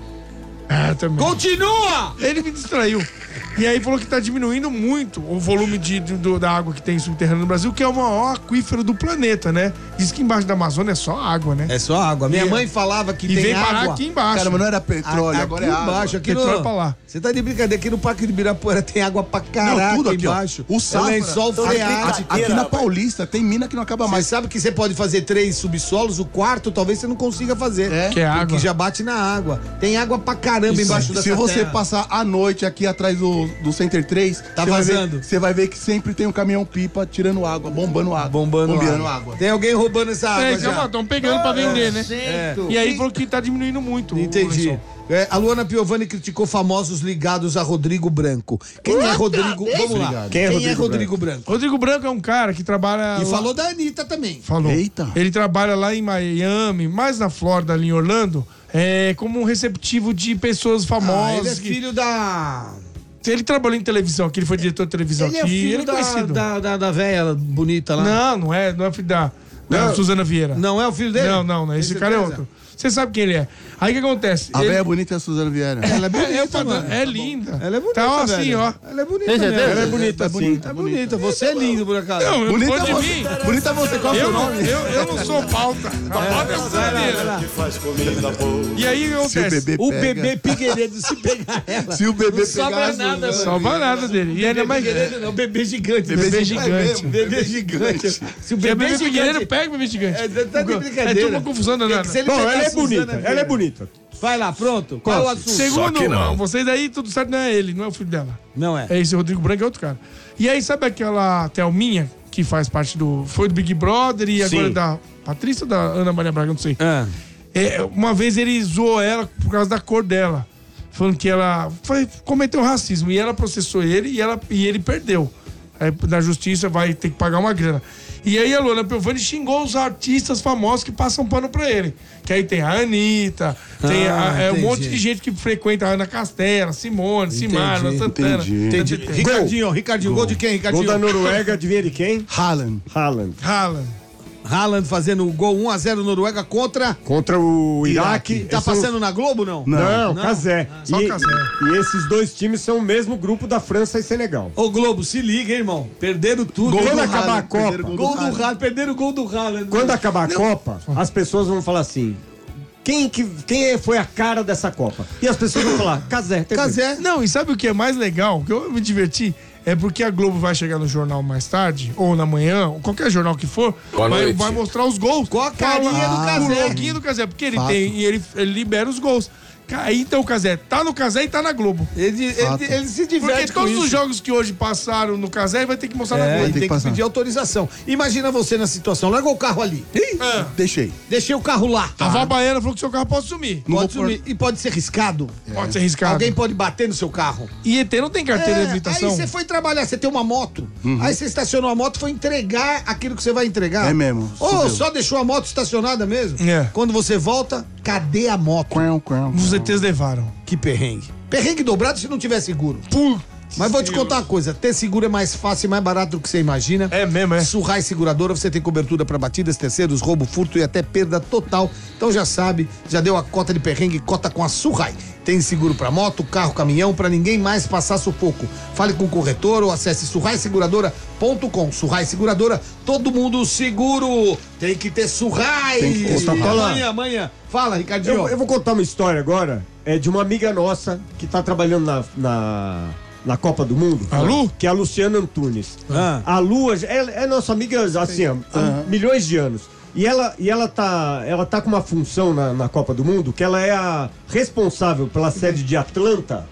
É, também. Continua! Ele me distraiu. E aí falou que tá diminuindo muito o volume de, de- do- da água que tem subterrânea no Brasil, que é o maior aquífero do planeta, né? Diz que embaixo da Amazônia é só água, né? É só água. Minha E- mãe falava que e tem vem água. parar aqui embaixo. Cara, mas não era petróleo, A- agora aqui é água. embaixo, aqui Petróleo no... pra lá. Você tá de brincadeira, aqui no Parque de Ibirapuera tem água pra caralho tudo aqui aqui, ó. embaixo. O é Safra- lençol Aqui- freático. Aqui na Paulista tem mina que não acaba Mas mais. sabe que você pode fazer três subsolos, o quarto talvez você não consiga fazer. É. Que é água. Porque já bate na água. Tem água pra caramba embaixo Se dessa você terra. passar a noite aqui atrás do, do Center três, Tá você vai ver- vazando. você vai ver que sempre tem um caminhão-pipa tirando água, bombando água. Bombando bombeando água. água. Tem alguém roubando essa água É, já. estão pegando pra vender, né? É. E aí falou que tá diminuindo muito. o Entendi. lençol. É, a Luana Piovani criticou famosos ligados a Rodrigo Branco. Quem é Rodrigo? Vamos lá. Quem é Quem é Rodrigo Rodrigo Branco? Rodrigo Branco é um cara que trabalha. E lá- falou da Anitta também. Falou. Eita. Ele trabalha lá em Miami, mais na Flórida, ali em Orlando, é, como um receptivo de pessoas Ah, famosas. ele é que- filho da... Ele trabalhou em televisão aqui, ele foi diretor de televisão Ele é aqui. filho ele é da, conhecido. da, da, da véia bonita lá. Não, não é, não é filho da, da Não. Suzana Vieira. Não é o filho dele? Não, não, não. Esse Tem cara é certeza? outro. Você sabe quem ele é. Aí o que acontece? A Ele- velha bonita é a Suzana Vieira. Ela é bonita, é, o padrão- mano. é linda. Ela é bonita, Tá assim, velho. ó. Ela é bonita Tem mesmo. certeza? Ela é bonita, É sim. bonita, É bonita. Você é lindo, por acaso. Não, Bonita bonita é de você. mim. Bonita é você, qual é o Eu seu não, nome? eu, eu não sou pauta. A pauta é o Suzana. Faz comida boa. E aí o que Se o acontece? bebê O pega- bebê Figueiredo, se pegar ela. Se o bebê Não sobra pegar a nada, Suzana- mano. Salva nada dele. E ainda mais. Figueiredo não, bebê gigante. Bebê Bebê gigante. gigante. É mesmo, Bebê gigante. Se o Que é bebê bebê Figueiredo, gigante... pega o bebê gigante. É, tá de É brincadeira. tudo uma confusão É que danada. se ele Bom, pegar ela a é Suzana bonita, ela é Vieira- bonita. Vai lá, pronto. Qual é o assunto? Segundo, que não. vocês aí, tudo certo, não é ele, não é o filho dela. Não é. É esse Rodrigo Branco, é outro cara. E aí, sabe aquela Thelminha, que faz parte do... Foi do Big Brother e agora Sim. da Patrícia ou da Ana Maria Braga, não sei. Ah. É, uma vez ele zoou ela por causa da cor dela. Falando que ela foi, cometeu racismo. E ela processou ele e, ela, e ele perdeu. Aí na justiça vai ter que pagar uma grana. E aí a Luana Piovani xingou os artistas famosos que passam pano pra ele. Que aí tem a Anitta, tem a- Ah, é, um entendi. monte de gente que frequenta a Ana Castela, Simone, Simara, Entendi, Santana. entendi. Entendi. Gol. Ricardinho, Ricardinho, gol de quem, Gol Ricardinho? da Noruega, adivinha de quem? Haaland. Haaland. Haaland. Haaland fazendo o gol um a zero Noruega contra... Contra o Iraque. Tá São- passando na Globo, não? Não, Casé. Só E, Casé. e esses dois times são o mesmo grupo da França e Senegal. Ô, Globo, se liga, hein, irmão. Perderam tudo. Gol Quando do acabar Haaland, a Copa. perderam o Gol do Haaland. Perderam o gol do Haaland. Quando acabar a Copa, as pessoas vão falar assim... Quem, que, quem foi a cara dessa Copa? E as pessoas vão falar, Casé. Casé. Não, e sabe o que é mais legal? Que eu me diverti? É porque a Globo vai chegar no jornal mais tarde, ou na manhã, ou qualquer jornal que for, Boa vai, noite. vai mostrar os gols. Com a carinha Fala- do Casé. O loguinho do Casé, porque ele Fato. tem, e ele, ele libera os gols. Aí então o Casé tá no Casé e tá na Globo. Ele, ele, Fato. ele se Porque diverte com todos isso. os jogos que hoje passaram no Casé, ele vai ter que mostrar na É, Globo. ele ter tem que que passar. pedir autorização. Imagina você na situação. Largou o carro ali. É. Deixei. Deixei o carro lá. A Vó Baiana falou que seu carro pode sumir. Não Pode vou pôr- sumir. E pode ser riscado. Pode ser arriscado. Alguém pode bater no seu carro. E E T não tem carteira de É, aí habilitação. você foi trabalhar, você tem uma moto. Aí você estacionou a moto, foi entregar aquilo que você vai entregar. É mesmo, Ou fudeu. só deixou a moto estacionada mesmo. É. Quando você volta, cadê a moto? Quão, quão. Os E Tês levaram. Que perrengue. Perrengue dobrado se não tiver seguro. Mas vou te contar uma coisa, ter seguro é mais fácil e mais barato do que você imagina. É mesmo, é? Surrai Seguradora, você tem cobertura para batidas, terceiros, roubo, furto e até perda total. Então já sabe, já deu a cota de perrengue, cota com a Surrai. Tem seguro para moto, carro, caminhão, para ninguém mais passar sufoco. Fale com o corretor ou acesse surrai seguradora ponto com. Surrai Seguradora, todo mundo seguro. Tem que ter Surrai. Tem que ter Surrai. Amanhã, amanhã. Fala, Ricardinho. Eu, eu vou contar uma história agora, é de uma amiga nossa que tá trabalhando na, na, na Copa do Mundo. A Lu? Que é a Luciana Antunes. Ah. A Lu é, é nossa amiga, assim, há há milhões de anos. E ela, e ela, tá, ela tá com uma função na, na Copa do Mundo, que ela é a responsável pela sede de Atlanta.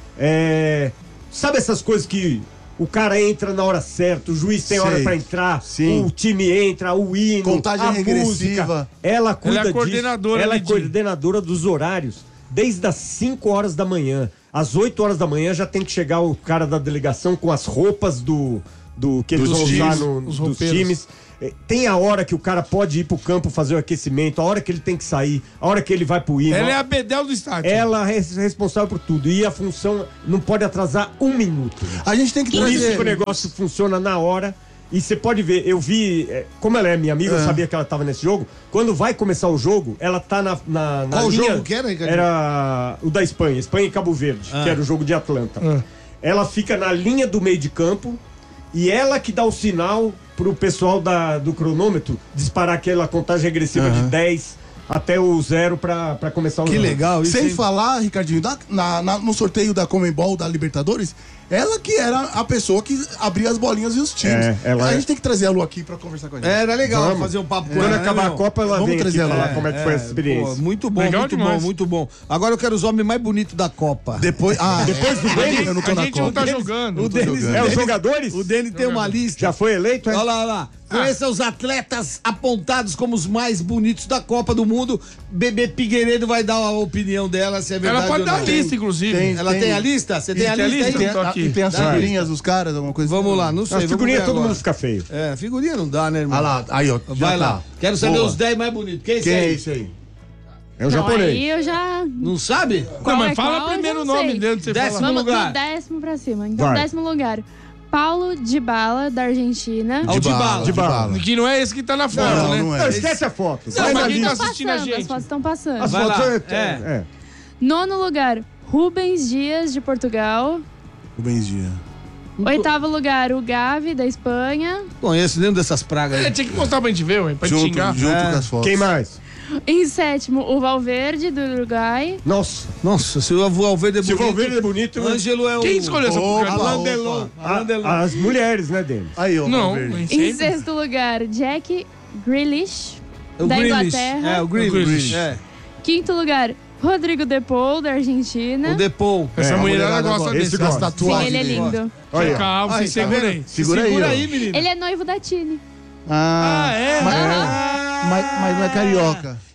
É, sabe essas coisas que o cara entra na hora certa, o juiz tem Sei. hora pra entrar, Sim. o time entra, o hino, Contagem a regressiva. música. Ela cuida Ela é disso. coordenadora Ela é ali de- coordenadora dos horários, desde as cinco horas da manhã. Às oito horas da manhã já tem que chegar o cara da delegação com as roupas do, do que eles Dos vão usar times, no, os dos roupeiros. times. Eh, Tem a hora que o cara pode ir pro campo fazer o aquecimento, a hora que ele tem que sair, a hora que ele vai pro hino. Ela é a Bedel do estádio. Ela é responsável por tudo. E a função não pode atrasar um minuto. A gente tem que Por isso trazer... que o negócio funciona na hora. E você pode ver, eu vi, eh, como ela é minha amiga, eu É. sabia que ela tava nesse jogo. Quando vai começar o jogo, ela tá na, na, na Qual linha. jogo que era, Ricardinho? Era o da Espanha, Espanha e Cabo Verde, Ah. que era o jogo de Atlanta. Ah. Ela fica na linha do meio de campo e ela que dá o sinal pro pessoal da, do cronômetro disparar aquela contagem regressiva de dez até o zero pra, pra começar o Que jogo. legal isso, Sem hein? falar, Ricardinho, da- na- na- no sorteio da Comembol da Libertadores, ela que era a pessoa que abria as bolinhas e os times. É, ela a é- gente tem que trazer a Lu aqui pra conversar com a gente. Era legal Vamos. fazer um papo com Quando ela, acabar né, a meu? Copa, ela Vamos vem aqui trazer ela falar lá. como é que foi essa experiência. Pô, muito bom, Legal muito demais. bom, muito bom. Agora eu quero os homens mais bonitos da Copa. Depois, ah, Depois do é, Denis, eu não tô a na gente não Copa. tá jogando. O Denis, jogando. É os jogadores? o Denis tem uma lista. Já foi eleito, é? Olha lá, olha lá. Conheça os atletas apontados como os mais bonitos da Copa do Mundo. Bebê Figueiredo vai dar a opinião dela, se é verdade Ela pode ou dar a não. lista, inclusive. Tem- Ela tem, a lista? Você tem a Tem a lista, lista? aí? Tem, Tô a- aqui. e tem as Dá. figurinhas dos caras, alguma coisa Vamos assim? lá, não sei. As vamos figurinhas ver todo agora. mundo fica feio. É, figurinha não dá, né, irmão? Ah lá, aí, ó. já Vai lá. tá. Quero saber Boa. os dez mais bonitos. Quem é esse Quem é aí? esse aí? É o Então, japonês. aí eu já. Não sabe? Não, Qual mas é fala qual, eu primeiro já o não nome sei. dele pra você Décimo falar. Vamos lugar. do décimo pra cima. Então, Vai. décimo lugar. Paulo Dybala, da Argentina. Ah, o Dybala. De bala. Que não é esse que tá na foto, Não, né? não é. Não, esquece a foto. Não, Vai mas na quem tá lista. assistindo a Passando, gente? as fotos estão passando. As Vai fotos lá. é- É. é. Nono lugar, Rubens Dias, de Portugal. Rubens Dias. Oitavo lugar, o Gavi, da Espanha. Conheço dentro dessas pragas É, aí. tinha que mostrar pra gente ver, ué, pra te Junto, xingar. junto É. com as fotos. Quem mais? Em sétimo, o Valverde, do Uruguai. Nossa. Nossa, se o Valverde é Se o bonito. Valverde é bonito, né? Ângelo é o... Quem escolheu essa Opa, porcaria? Alain opa. Delon. A- Alain Delon. as mulheres, né, Denis? Aí, ó. Não, Valverde. nem Em sempre. sexto lugar, Jack Grealish, O da Grealish. Inglaterra. É, o Grealish. Grealish. É. Quinto lugar, Rodrigo Depou, da Argentina. O Depou. Essa É, a mulherada mulherada gosta gosta. desse. Esse As gosta. Sim, tatuagens. ele é lindo. Olha. Calma, Aí, se tá segura vendo? aí. Segura aí, ó. menino. Ele é noivo da Tini. Ah, Ah, é? Mas, Aham. mas, mas não é carioca.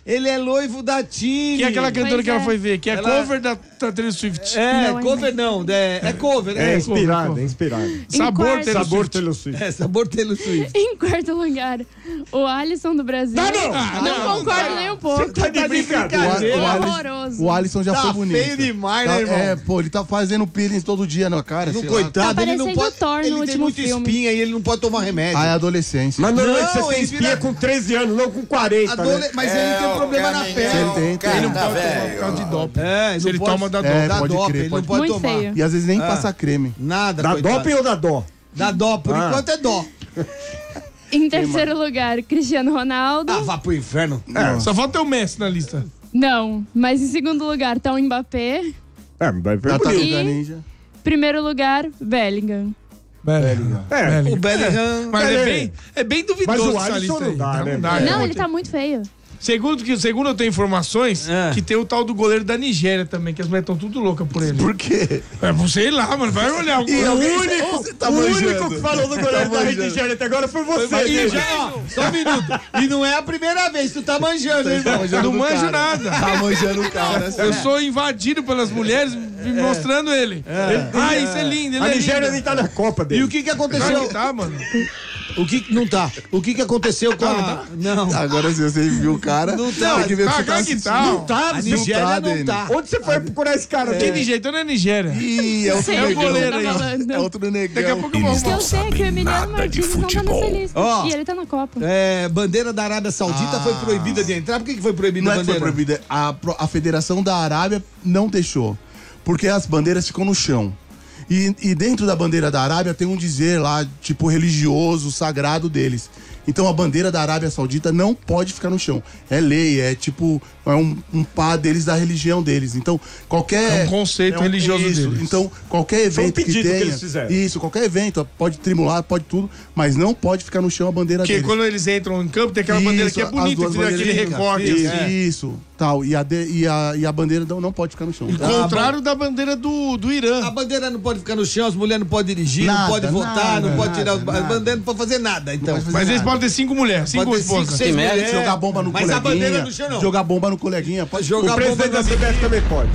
Ele é noivo da Tini. Que é aquela cantora Pois que ela é. foi ver, que é Ela- cover da, da Taylor Swift. É, Não, cover não, é, é cover, É é. inspirado, é inspirado. Sabor quarto- Taylor Sabor Swift. Taylor Swift. É, sabor Taylor Swift. Em quarto lugar, o Alisson do Brasil. Não, não! Ah, Não não, concordo não. nem um pouco. Tá de brincadeira. O, o, Alisson- Horroroso. o Alisson já Tá foi bonito. feio demais, Tá- né, irmão? É, pô, ele tá fazendo peeling todo dia na cara. Não, sei lá. coitado, Tá ele não parecendo pode. o Thor no ele tem último muita filme. espinha e ele não pode tomar remédio. Ah, é adolescência. Mas normalmente Não, você tem ele espinha vira- com treze anos, não com quarenta, Adole- né? Mas ele tem um problema na Ele pele. tem, tem. Ele não pode tomar por causa de doping. É, Se ele pode- toma, dá É, doping. Dá pode doping, crer, ele pode não pode Muito tomar. feio. E às vezes nem Ah. passa creme. Nada, Dá coitado. doping ou dá dó? Dá dó, por Ah. enquanto é dó. Em terceiro lugar, Cristiano Ronaldo. Ah, vá pro inferno. É, só falta o Messi na lista. Não, mas em segundo lugar tá o Mbappé. É, mas vai ver Já tá bonito. com ninja. Primeiro lugar, Bellingham. Bellingham. É, Bellingham. O Bellingham. Mas é É. bem, é bem duvidoso Mas o essa Alisson lista não aí. dá, né? é Não, ontem. ele tá muito feio. Segundo, que, segundo eu tenho informações, É. que tem o tal do goleiro da Nigéria também, que as mulheres estão tudo loucas por ele. Por quê? É, sei lá, mano, vai olhar. O O único... único, Você tá o único manjando. que falou do goleiro Tá da manjando. Nigéria até agora foi você. E Pedro. já, ó, só um minuto. E não é a primeira vez, tu tá manjando, hein, irmão? manjando Não do manjo cara. nada. Tá manjando o cara. Eu sou invadido pelas mulheres me mostrando ele. Ah, isso é lindo, ele A é Nigéria lindo. nem tá na Copa E dele. o que que Claro aconteceu? que tá, mano. O que não tá? O que que aconteceu com a... Não. Agora se você viu o cara, Não tá. tem que ver Tá, se claro tá que assistindo. tá. Não tá, A viu? Nigéria tá, não Dene. tá. Onde você foi procurar esse cara? Que dele? Nigéria? Então não é Nigéria. Ih, é outro Sei o que negão. você goleiro tá aí. falando. É outro negão. Daqui a pouco eu vou O que eu sei é que o Emiliano nada de Martins não tá futebol. nessa lista. Ó. E ele tá na Copa. É, bandeira da Arábia Saudita Ah. foi proibida de entrar. Por que que foi proibida Não a é que foi bandeira? proibida. A, pro- a Federação da Arábia não deixou. Porque as bandeiras ficam no chão. E, e dentro da bandeira da Arábia tem um dizer lá, tipo, religioso, sagrado deles. Então a bandeira da Arábia Saudita não pode ficar no chão. É lei, é tipo, é um, um pá deles da religião deles. Então, qualquer. É um conceito religioso isso. deles. Então, qualquer Foi um evento que pedido que tenha. eles fizeram. Isso, qualquer evento, pode trimular, pode tudo, mas não pode ficar no chão a bandeira Porque deles. quando eles entram em campo, tem aquela bandeira que é Isso, as bonita, duas que tem aquele bandeirinhas. recorte. Isso, assim. isso, tal. E a, de- e a, e a bandeira não, não pode ficar no chão. O contrário da bandeira do, do A Irã. bandeira não pode ficar no chão, as mulheres não podem dirigir, Nada, não pode votar, nada, não pode tirar os... nada, A bandeira não pode fazer nada, então. pode fazer Mas eles nada. podem ter cinco mulheres, cinco Pode ter cinco, esposas. seis mulheres. Jogar bomba no Mas coleguinha. a bandeira no chão não. Jogar bomba no coleguinha. Pode Jogar O presidente bomba da C B F também pode.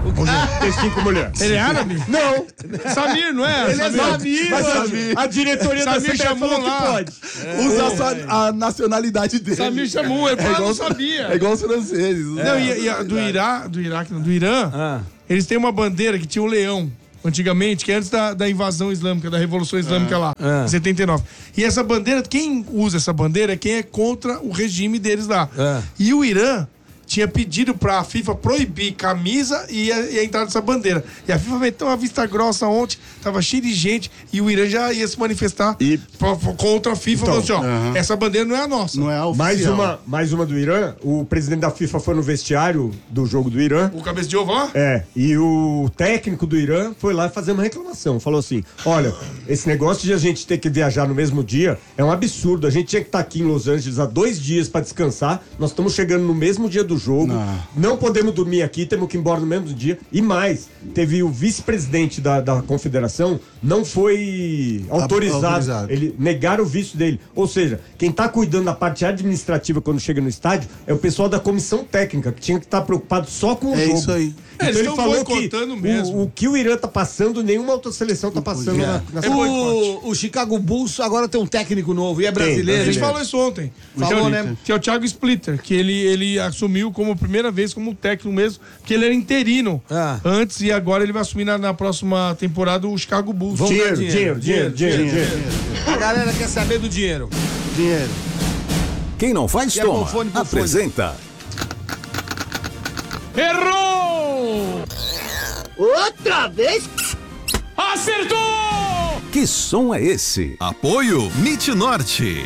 Tem cinco mulheres. Ele é árabe? Não. Samir, não é? Ele é Samir, Mas mano. a, a diretoria da Samir C B F chamou falou que lá. pode. Usa a, sua- a nacionalidade dele. Samir chamou, ele É falou, igual, não sabia. é igual os franceses. Não, e, e a do Irá, do Iraque, não, do Irã, Ah. eles têm uma bandeira que tinha um leão. Antigamente, que é antes da, da invasão islâmica, da Revolução Islâmica lá, Ah. em setenta e nove. E essa bandeira, quem usa essa bandeira é quem é contra o regime deles lá. Ah. E o Irã tinha pedido pra FIFA proibir camisa e a, e a entrada dessa bandeira. E a FIFA meteu uma vista grossa ontem, tava cheio de gente, e o Irã já ia se manifestar E- pra- pra- contra a FIFA, Então, falando assim, ó, aham. essa bandeira não é a nossa. Não é a oficial. Mais uma, mais uma do Irã. O presidente da FIFA foi no vestiário do jogo do Irã. O cabeça de ovo lá? É, e o técnico do Irã foi lá fazer uma reclamação. Falou assim: olha, esse negócio de a gente ter que viajar no mesmo dia é um absurdo. A gente tinha que estar aqui em Los Angeles há dois dias pra descansar. Nós estamos chegando no mesmo dia do jogo. Não. Não podemos dormir aqui, temos que ir embora no mesmo dia. E mais, teve o vice-presidente da, da confederação, não foi autorizado. autorizado. Ele negaram o visto dele. Ou seja, quem tá cuidando da parte administrativa quando chega no estádio é o pessoal da comissão técnica, que tinha que estar preocupado só com o É jogo. isso aí. É, eles Então ele estão falou que boicotando mesmo. o, o que o Irã tá passando, nenhuma outra seleção tá passando na, na É boicote. O, o Chicago Bulls agora tem um técnico novo e é A brasileiro. gente Tem. falou isso ontem. Falou, que, é o- né? que é o Thiago Splitter, que ele, ele assumiu como primeira vez como técnico mesmo, porque ele era interino Ah. antes e agora ele vai assumir na, na próxima temporada o Chicago Bulls. Vamos Dinheiro, ganhar dinheiro, dinheiro, dinheiro, dinheiro. A galera quer saber do dinheiro. Dinheiro. Quem não faz, E é toma. por fone, por fone. Apresenta. Errou! Outra vez? Acertou! Que som é esse? Apoio Mit Norte.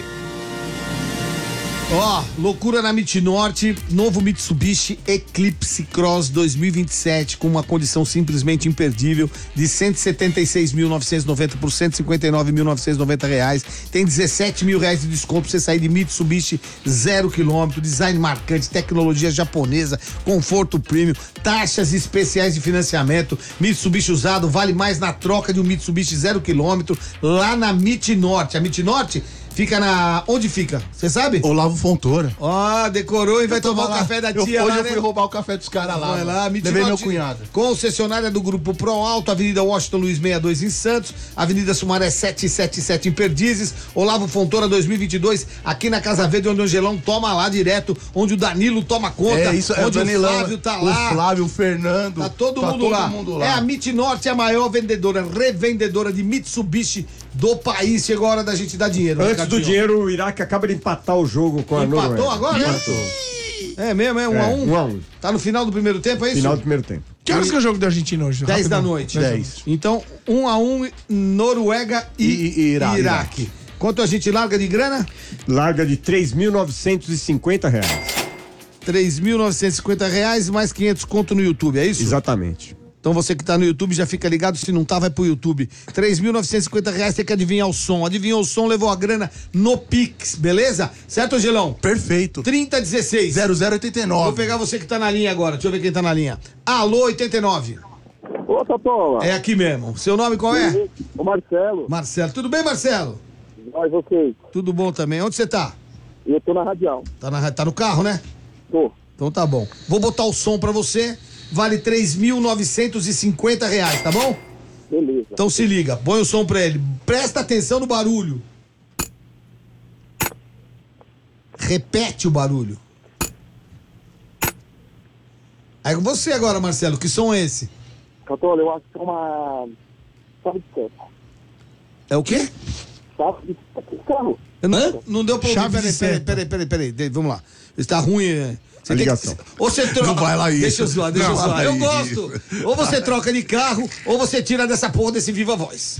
Ó, loucura na Mit Norte, novo Mitsubishi Eclipse Cross dois mil e vinte e sete com uma condição simplesmente imperdível de cento e setenta e seis mil novecentos e noventa por cento e cinquenta e nove mil novecentos e noventa reais. Tem dezessete mil reais de desconto pra você sair de Mitsubishi zero quilômetro, design marcante, tecnologia japonesa, conforto premium, taxas especiais de financiamento. Mitsubishi usado vale mais na troca de um Mitsubishi zero quilômetro lá na Mit Norte. A Mit Norte Fica na... Onde fica? Você sabe? Olavo Fontoura. Ó, decorou e vai Eu tô tomar o lá. café da Eu- tia hoje lá, eu né? fui roubar o café dos caras lá. Vai mano. lá, Levei Mitinote, meu cunhado. concessionária do Grupo Pro Alto, Avenida Washington Luiz sessenta e dois em Santos, Avenida Sumaré setecentos e setenta e sete em Perdizes, Olavo Fontoura dois mil e vinte e dois, aqui na Casa Verde, onde o Angelão toma lá direto, onde o Danilo toma conta, É isso, é o onde Danilão, o Flávio tá lá. O Flávio, o Fernando. Tá todo, tá mundo, todo lá. mundo lá. É a Mitnorte, a maior vendedora, revendedora de Mitsubishi do país. Chegou a hora da gente dar dinheiro. Antes Ricardinho. do dinheiro, o Iraque acaba de empatar o jogo com a Empatou Noruega. agora, né? Empatou. É mesmo, é um É, a um? um a um. Tá no final do primeiro tempo, é isso? Final do primeiro tempo. Que horas que é o jogo da Argentina hoje? dez da Rapidão. noite. dez. Então, um a um, Noruega e, E- e Ira- Iraque. Quanto a gente larga de grana? Larga de três mil novecentos e cinquenta reais. três mil novecentos e cinquenta reais mais quinhentos conto no YouTube, é isso? Exatamente. Então você que tá no YouTube já fica ligado, se não tá, vai pro YouTube. três mil novecentos e cinquenta reais, tem que adivinhar o som. Adivinhou o som, levou a grana no Pix, beleza? Certo, Angelão? Perfeito. trinta dezesseis. zero zero oitenta e nove. Vou pegar você que tá na linha agora, deixa eu ver quem tá na linha. Alô, oitenta e nove. Ô, Tatola. É aqui mesmo. Seu nome qual é? O Marcelo. Marcelo. Tudo bem, Marcelo? Nós, vocês. Tudo bom também. Onde você tá? Eu tô na Radial. Tá, na, tá no carro, né? Tô. Então tá bom. Vou botar o som pra você. Vale três mil novecentos e cinquenta reais, tá bom? Beleza. Então se liga, põe o som pra ele. Presta atenção no barulho. Repete o barulho. Aí com você agora, Marcelo, que som é esse? Tatola, eu acho que é uma... Chave de seta. É o quê? Chave de seta de carro. Eu não, não deu pra ouvir. Chave de Peraí, peraí, seta. peraí, peraí, peraí, peraí, vamos lá. Está ruim. é. Você A tem ligação. Que, ou você troca. Não vai lá isso. Deixa eu zoar, deixa Não eu zoar. vai Eu isso. gosto. Ou você troca de carro, ou você tira dessa porra desse Viva Voz.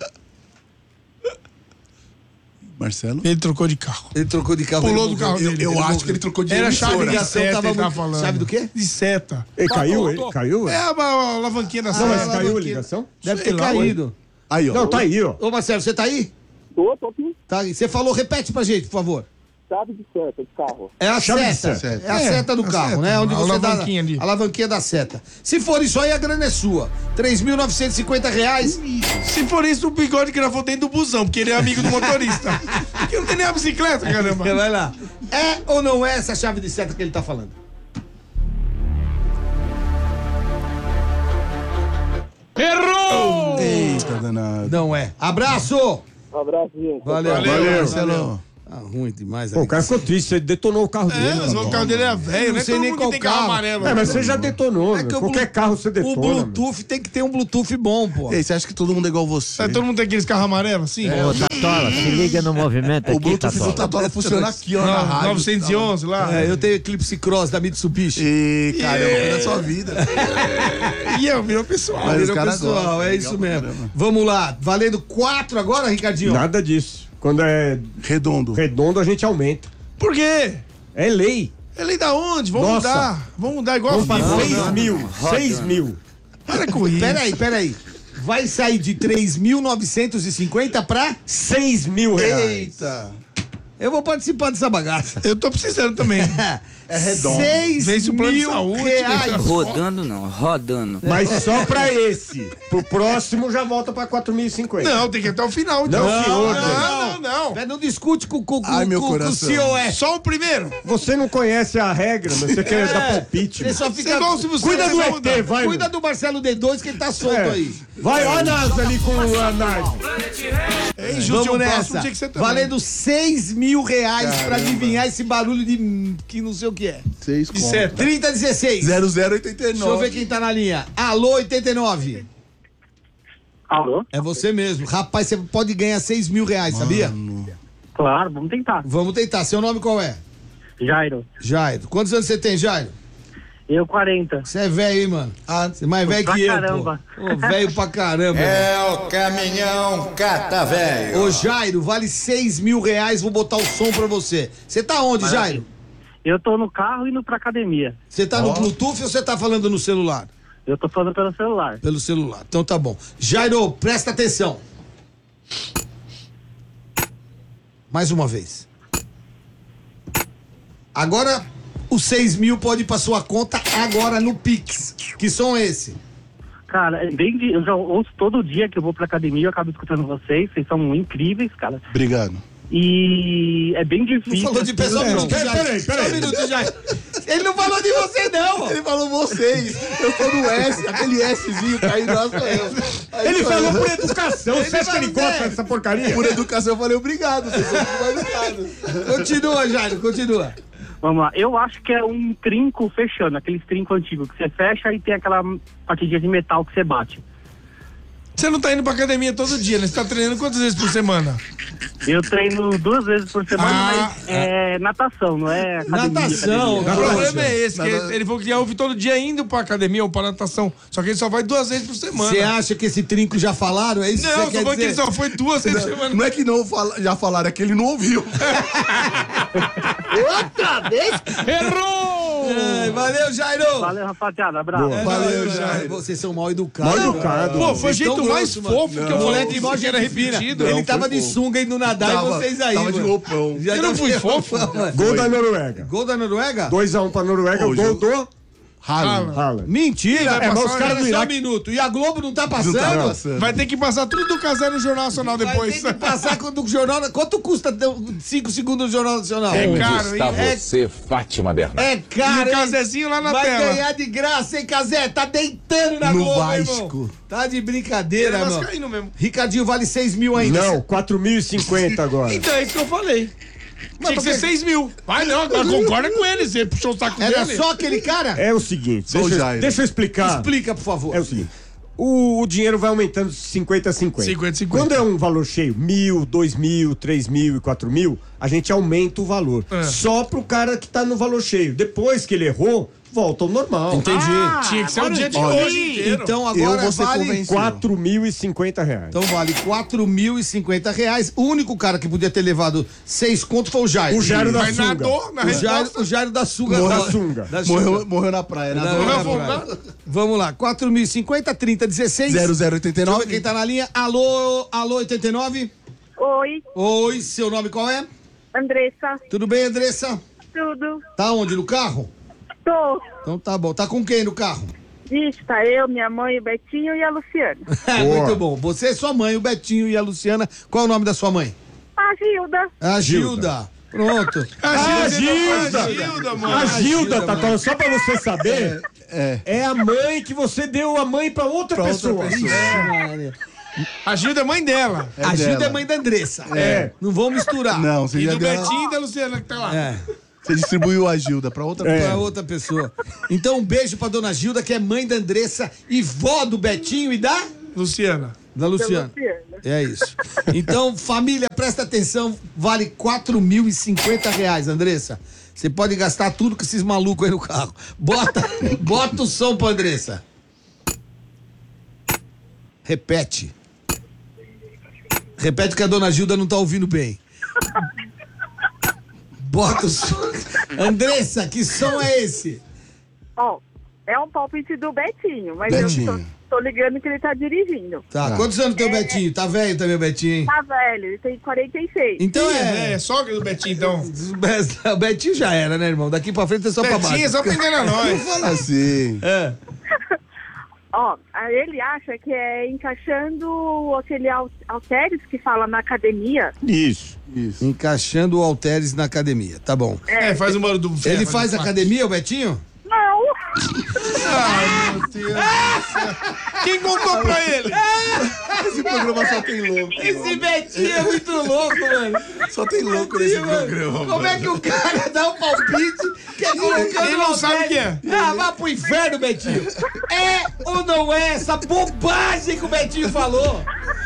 Marcelo? Ele trocou de carro. Ele trocou de carro. Pulou ele do carro morreu. dele. Eu Ele acho morreu. que ele trocou de Era chave de emissora. ligação seta, tava ele tava muito- falando. chave do quê? De seta. Ele caiu? Ele caiu? É a, a alavanquinha da Não, mas seta. caiu a alavanquinha. ligação? Deve Sei ter lá, caído. Aí, ó. Não, tá aí, ó. Ô, Marcelo, você tá aí? Tô, tô aqui. Tá aí. Você falou, repete pra gente, por favor. Chave de seta de carro. É a Chave de seta. seta. É a É, seta do a carro, seta. né? Onde A você dá alavanquinha ali. a alavanquinha da seta. Se for isso aí, a grana é sua. três mil novecentos e cinquenta reais. Se for isso, o bigode gravou dentro do busão, porque ele é amigo do motorista. Porque não tem nem a bicicleta, caramba. Vai lá. É ou não é essa chave de seta que ele tá falando? Errou! Eita, danado. Não é. Abraço! Um abraço, gente. Valeu, Valeu. Marcelo. Tá ruim demais. Pô, o cara ficou ficou triste, ele detonou o carro É, dele. mas o carro dele é velho, Eu né? não sei Todo nem mundo qual que tem carro carro. amarelo. É, mas você já detonou, É que meu. o Qualquer Blu- carro você O detona. meu. Bluetooth tem que ter um Bluetooth bom, pô. Ei, você acha que todo mundo é igual você? É, todo mundo tem aqueles carros amarelos, assim? Ô, Tatola, se liga no movimento O aqui, Bluetooth do Tatola. Tatola funciona aqui, ó, na Não, rádio. novecentos e onze lá. É, eu tenho Eclipse Cross da Mitsubishi. E, cara, é da sua vida. E eu, virou pessoal. Mas os Virou caras pessoal, gostam, é legal isso pra mesmo. caramba. Vamos lá, valendo quatro agora, Ricardinho? Nada disso. Quando é Redondo. redondo, a gente aumenta. Por quê? É lei. É lei da onde? Vamos Nossa. mudar. Vamos mudar igual Vamos a para FIFA. seis mil. seis mil. Para com isso. Peraí, peraí. Vai sair de três mil novecentos e cinquenta pra... seis mil reais. Eita! Eu vou participar dessa bagaça. Eu tô precisando também. É redondo. seis Vence o plano de mil saúde, reais. Rodando não, rodando. Mas só pra esse. Pro próximo já volta pra quatro mil e cinquenta. Não, tem que ir até o final. Então. Não, senhor. Não, não, não. Não, não discute com, com, Ai, com, meu com, com o coração. C O S. Só o primeiro. Você não conhece a regra, mas você quer dar palpite. Ele só Você fica... é igual o Silvio Cuida Santos, do vai E mudar. T, vai. Cuida do Marcelo D dois que ele tá solto É. aí. Vai, olha a NASA ali com a nave. É injusto, Vamos o próximo nessa. tinha que ser também. Valendo seis mil reais pra adivinhar esse barulho de... hum, que não sei o que é. Seis De conto. seta. trinta dezesseis. zero zero oitenta e Deixa eu ver nove. quem tá na linha. Alô, oitenta e nove. Alô? É você mesmo. Rapaz, você pode ganhar seis mil reais, sabia? Claro, vamos tentar. Vamos tentar. Seu nome qual é? Jairo. Jairo. Quantos anos você tem, Jairo? Eu, quarenta. Você é velho, hein, mano? Ah, Você é mais velho pra que eu, caramba. pô. Ô, velho pra caramba. É o caminhão cata velho. Ô, Jairo, vale seis mil reais. Vou botar o som pra você. Você tá onde, Jairo? Eu tô no carro indo pra academia. Você tá no Bluetooth ou você tá falando no celular? Eu tô falando pelo celular. Pelo celular. Então tá bom. Jairo, presta atenção. Mais uma vez. Agora, os seis mil pode ir pra sua conta agora no Pix. Que som é esse? Cara, é bem de, eu já ouço todo dia que eu vou pra academia, eu acabo escutando vocês, vocês são incríveis, cara. Obrigado. E é bem difícil. Não falou de pessoa, assim, não. Peraí, peraí, Só um peraí. minuto, Jair. Ele não falou de você, não. Ele falou vocês. Eu tô no S, aquele Szinho caindo lá sou eu. Aí Ele sou falou eu. por educação. Você acha que ele falou, gosta é. dessa porcaria? Por educação, eu falei obrigado. Vocês são muito mais educados. Continua, Jair, continua. Vamos lá, eu acho que é um trinco fechando, aqueles trinco antigos que você fecha e tem aquela partidinha de metal que você bate. Você não tá indo pra academia todo dia, né? Você tá treinando quantas vezes por semana? Eu treino duas vezes por semana, Ah, mas é natação, não é academia. Natação, academia. O problema é esse, que Nada- ele falou que já ouve todo dia indo pra academia ou pra natação. Só que ele só vai duas vezes por semana. Você acha que esse trinco já falaram? É isso que Não, você só quer falou que ele dizer? só foi duas vezes por semana. Não é que não fala- já falaram, é que ele não ouviu. Outra vez? Errou! Ai, valeu, Jairo. Valeu, rapaziada, abraço. Boa. Valeu, Ai, Jairo. Vocês são mal educados. Mal educado. Pô, foi o Vocês jeito tão mais grosso, fofo mano. que eu Não, falei moleque que igual era gente fina. repetido. Ele Não, tava foi de fofo. sunga indo nadar Tava- e vocês aí, tava de mano. roupão. Já Eu não tá- fui fofo? Gol da Noruega. Gol da Noruega? dois a um pra Noruega. O Ô, gol Ju- do Haaland. Haaland. Mentira. É, mas os Espera caras do só um Iraque... minuto. E a Globo não tá passando? Não tá passando. Vai ter que passar tudo do casal no Jornal Nacional Vai depois. ter que passar quando o jornal... Quanto custa cinco segundos no Jornal Nacional? É caro, hein? É, você, Fátima Bernardes? é E caro, o hein? Cazezinho lá na Vai tela. ganhar de graça, hein, Cazé? Tá deitando na No Globo, Vasco. irmão. Tá de Ele brincadeira, é mano. vascaíno mesmo. Ricardinho vale seis mil ainda. Não, quatro mil e cinquenta agora. Então é isso que eu falei. Tinha que ser seis mil. Vai não, agora concorda com ele. Você puxou o saco Era dele. só aquele cara? É o seguinte, Só o deixa, eu- Jairo. deixa eu explicar. Explica, por favor. É o seguinte, o, o dinheiro vai aumentando de cinquenta a cinquenta. cinquenta a cinquenta. Quando é um valor cheio, mil, dois mil, três mil e quatro mil, a gente aumenta o valor. É. Só pro cara que tá no valor cheio. Depois que ele errou, volta ao normal. Entendi. Tinha que ser o dia de Olha, hoje inteiro. Então agora Eu vou ser vale... convencido. quatro mil e cinquenta reais. Então vale quatro mil e cinquenta reais. O único cara que podia ter levado seis contos foi o Jairo. O Jairo da Mas sunga. nadou na O Jairo, resposta. o Jairo da Suga. Morreu. Da Sunga. Da Sunga. Morreu, morreu na praia, né? Não, Morreu não, afogado. não. Vamos lá, quatro mil e cinquenta, trinta, dezesseis. zero zero oitenta e Deixa eu ver nove. quem tá na linha. Alô, alô, oitenta e nove? Oi, Oi, seu nome qual é? Andressa. Tudo bem, Andressa? Tudo? Tá onde? No carro? Tô. Então tá bom. Tá com quem no carro? Vixe, tá eu, minha mãe, o Betinho e a Luciana. É, muito bom. Você é sua mãe, o Betinho e a Luciana. Qual é o nome da sua mãe? A Gilda. A Gilda. Pronto. Ah, Gilda! Gilda! Gilda, mano. A Gilda, Gilda, Tatá, só pra você saber, É. é a mãe que você deu a mãe pra outra Pra outra pessoa. pessoa. É. A Gilda é mãe dela. É a Gilda dela. é mãe da Andressa. É. Não vão misturar. Não, você E já do deu. Betinho e da Luciana que tá lá. É. Você distribuiu a Gilda pra outra É. Pra outra pessoa. Então, um beijo pra dona Gilda, que é mãe da Andressa e vó do Betinho e da... Luciana. Da Luciana. Luciana. É isso. Então, família, presta atenção, vale quatro mil e cinquenta reais, Andressa. Você pode gastar tudo com esses malucos aí no carro. Bota, bota o som pra Andressa. Repete. Repete que a dona Gilda não tá ouvindo bem. Bota o som. Andressa, que som é esse? Ó, é um palpite do Betinho, mas Betinho. eu tô, tô ligando que ele tá dirigindo. Tá, quantos anos tem o Betinho? Tá velho também o Betinho, hein? Tá velho, ele tem quarenta e seis. Então Ih, é... É, sogra do Betinho, então. O Betinho já era, né, irmão? Daqui pra frente é só pra baixo. Betinho é só pra enganar nós. Fala assim. É. Ó, ele acha que é encaixando aquele al- halteres que fala na academia. Isso. Isso. Encaixando o halteres na academia, tá bom. É, faz o mano do ferro. Ele faz né? academia, o Betinho? Não! Ai, meu Deus. Quem contou pra ele? Esse programa só tem louco. Esse Betinho é muito louco, mano. Só tem louco nesse programa. Como é que o cara dá um palpite que é colocando Ele não no sabe o que halteres? é. Ah, vá pro inferno, Betinho. É ou não é essa bobagem que o Betinho falou?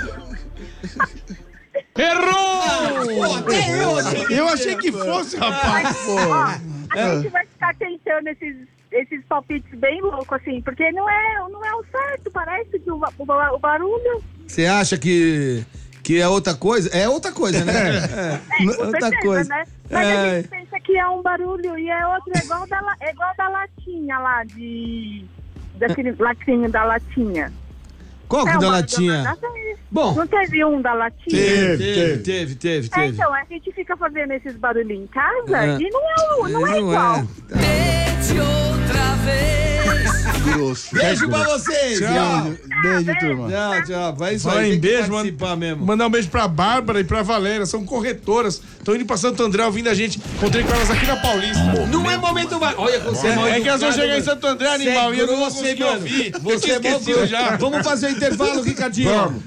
Errou! Pô, até eu achei que Eu achei que fosse, rapaz. Ó, a gente vai ficar tentando esses, esses palpites bem loucos, assim, porque não é, não é o certo, parece que o, ba- o, ba- o barulho... Você acha que, que é outra coisa? É outra coisa, né? É, com outra certeza, coisa. né? Mas a É. gente pensa que é um barulho e é outro, é igual da, la- é igual da latinha lá, de... daquele latinho da latinha. Qual que É, da o barulho latinha? da- Bom. Não teve um da latinha? Teve, teve, teve, teve. É, teve. então, a gente fica fazendo esses barulhinhos em casa É. e não é, o- não é Não igual. é. Tente outra vez. grosso. Beijo pra vocês. Tchau. Beijo, beijo, turma. Tchau, tchau. Vai isso Fala aí. em tem que beijo, participar mesmo. Mandar um beijo pra Bárbara e pra Valéria, são corretoras. Estão indo pra Santo André ouvindo a gente. Encontrei com elas aqui na Paulista. Não é momento mais. Olha, você é, É, é que elas vão chegar em Santo André, animal, e eu não vou você, conseguir mano. ouvir. Eu Você tinha é esquecido bom, já. Vamos fazer o intervalo, Ricardinho. Vamos.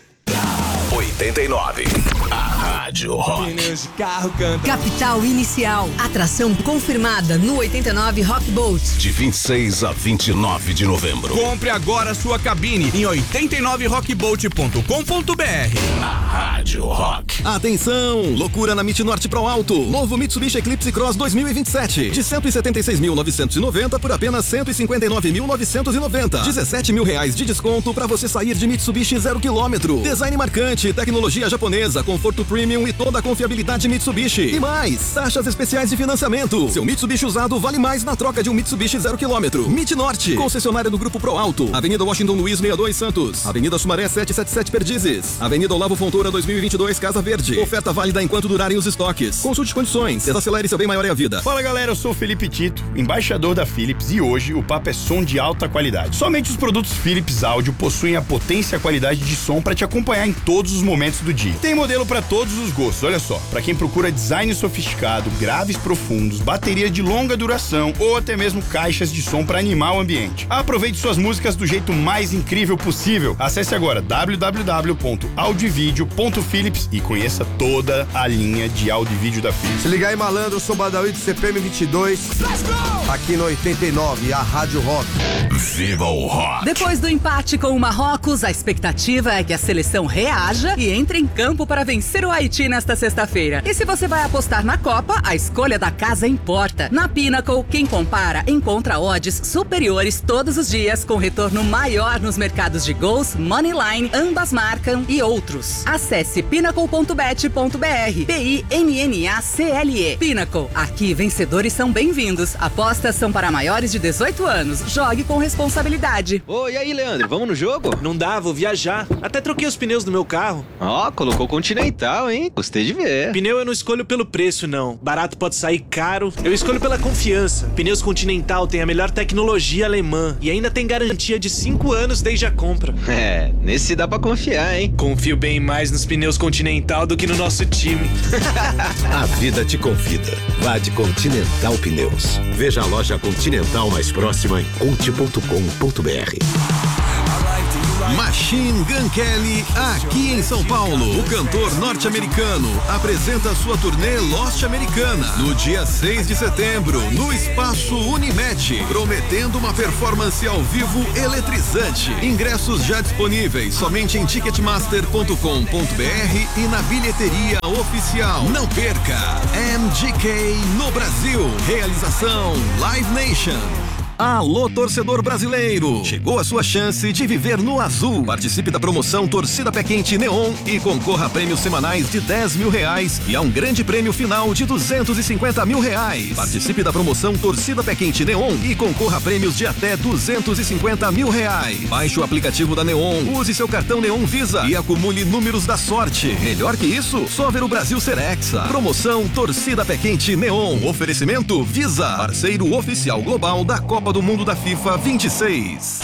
oitenta e nove. A Rádio Rock. Pneus de carro canta. Capital Inicial. Atração confirmada no oitenta e nove Rock Boat. De vinte e seis a vinte e nove de novembro. Compre agora sua cabine em oitenta e nove rockboat ponto com ponto b r. A Rádio Rock. Atenção! Loucura na Mit Norte Pro Alto. Novo Mitsubishi Eclipse Cross dois mil e vinte e sete. De cento e setenta e seis mil novecentos e noventa por apenas cento e cinquenta e nove mil novecentos e noventa. dezessete mil reais de desconto para você sair de Mitsubishi zero quilômetro. Design marcante, tecnologia japonesa, conforto premium e toda a confiabilidade Mitsubishi. E mais, taxas especiais de financiamento. Seu Mitsubishi usado vale mais na troca de um Mitsubishi zero quilômetro. Mit Norte, concessionária do Grupo Pro Alto. Avenida Washington Luiz sessenta e dois Santos. Avenida Sumaré setecentos e setenta e sete Perdizes. Avenida Olavo Fontoura dois mil e vinte e dois Casa Verde. Oferta válida enquanto durarem os estoques. Consulte condições. Desacelere seu bem maior é a vida. Fala galera, eu sou o Felipe Tito, embaixador da Philips, e hoje o papo é som de alta qualidade. Somente os produtos Philips Audio possuem a potência e a qualidade de som para te acompanhar em todos os momentos do dia. Tem modelo para todos os gostos, olha só. Para quem procura design sofisticado, graves profundos, bateria de longa duração ou até mesmo caixas de som para animar o ambiente. Aproveite suas músicas do jeito mais incrível possível. Acesse agora w w w ponto audiovideo ponto philips e conheça toda a linha de áudio e vídeo da Philips. Se ligar aí, malandro, eu sou Badawi do C P M vinte e dois. Aqui no oitenta e nove, a Rádio Rock. Viva o Rock! Depois do empate com o Marrocos, a expectativa é que a seleção reaja e entre em campo para vencer o Haiti nesta sexta-feira. E se você vai apostar na Copa, a escolha da casa importa. Na Pinnacle, quem compara encontra odds superiores todos os dias, com retorno maior nos mercados de gols, moneyline, ambas marcam e outros. Acesse pinnacle ponto bet ponto b r. P I N N A C L E. Pinnacle. Aqui, vencedores são bem-vindos. Apostas são para maiores de dezoito anos. Jogue com responsabilidade. Ô, e aí, Leandro, vamos no jogo? Não dá, vou viajar. Até troquei os pneus do meu carro. Ó, colocou Continental, hein? Gostei de ver. Pneu eu não escolho pelo preço, não. Barato pode sair caro. Eu escolho pela confiança. Pneus Continental tem a melhor tecnologia alemã e ainda tem garantia de cinco anos desde a compra. É, nesse dá pra confiar, hein? Confio bem mais nos pneus Continental do que no nosso time. A vida te convida. Vá de Continental Pneus. Veja a loja Continental mais próxima em conte ponto com ponto b r. Machine Gun Kelly, aqui em São Paulo. O cantor norte-americano apresenta sua turnê Lost Americana no dia seis de setembro, no Espaço Unimed, prometendo uma performance ao vivo eletrizante. Ingressos já disponíveis somente em ticketmaster ponto com ponto b r e na bilheteria oficial. Não perca! M G K no Brasil. Realização Live Nation. Alô, torcedor brasileiro! Chegou a sua chance de viver no azul. Participe da promoção Torcida Pé Quente Neon e concorra a prêmios semanais de dez mil reais e a um grande prêmio final de duzentos e cinquenta mil reais. Participe da promoção Torcida Pé Quente Neon e concorra a prêmios de até duzentos e cinquenta mil reais. Baixe o aplicativo da Neon, use seu cartão Neon Visa e acumule números da sorte. Melhor que isso, só ver o Brasil ser hexa. Promoção Torcida Pé Quente Neon. Oferecimento Visa, parceiro oficial global da Copa do Mundo da FIFA vinte e seis.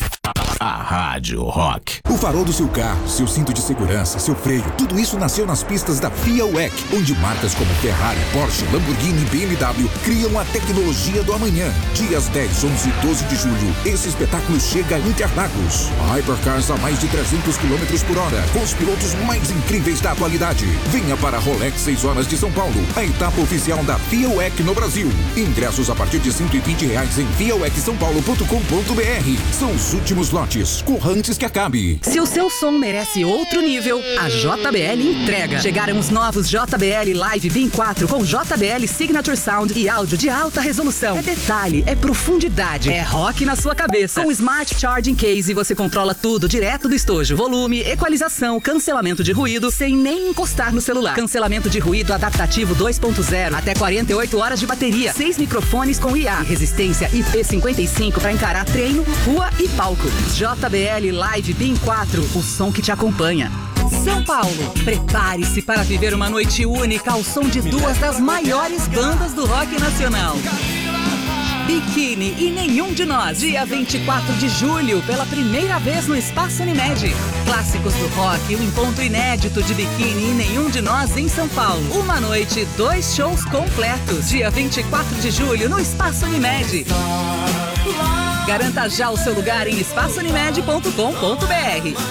A Rádio Rock. O farol do seu carro, seu cinto de segurança, seu freio, tudo isso nasceu nas pistas da FIA W E C, onde marcas como Ferrari, Porsche, Lamborghini e B M W criam a tecnologia do amanhã. Dias dez, onze e doze de julho, esse espetáculo chega a Interlagos. Hypercars a mais de trezentos quilômetros por hora, com os pilotos mais incríveis da atualidade. Venha para a Rolex seis horas de São Paulo, a etapa oficial da FIA W E C no Brasil. Ingressos a partir de cento e vinte reais em via w e c são paulo ponto com ponto b r. São os últimos lotes. Corra antes que acabe. Se o seu som merece outro nível, a J B L entrega. Chegaram os novos J B L Live B I M quatro com J B L Signature Sound e áudio de alta resolução. É detalhe, é profundidade, é rock na sua cabeça. Com o Smart Charging Case você controla tudo direto do estojo. Volume, equalização, cancelamento de ruído sem nem encostar no celular. Cancelamento de ruído adaptativo dois ponto zero, até quarenta e oito horas de bateria. Seis microfones com I A e resistência I P cinquenta e cinco para encarar treino, rua e palco. J B L Live B I M quatro, o som que te acompanha. São Paulo, prepare-se para viver uma noite única ao som de duas das maiores bandas do rock nacional. Biquíni e Nenhum de Nós. Dia vinte e quatro de julho, pela primeira vez no Espaço Unimed. Clássicos do rock, um encontro inédito de Biquíni e Nenhum de Nós em São Paulo. Uma noite, dois shows completos. Dia vinte e quatro de julho no Espaço Unimed. Garanta já o seu lugar em espaço unimed ponto com ponto br.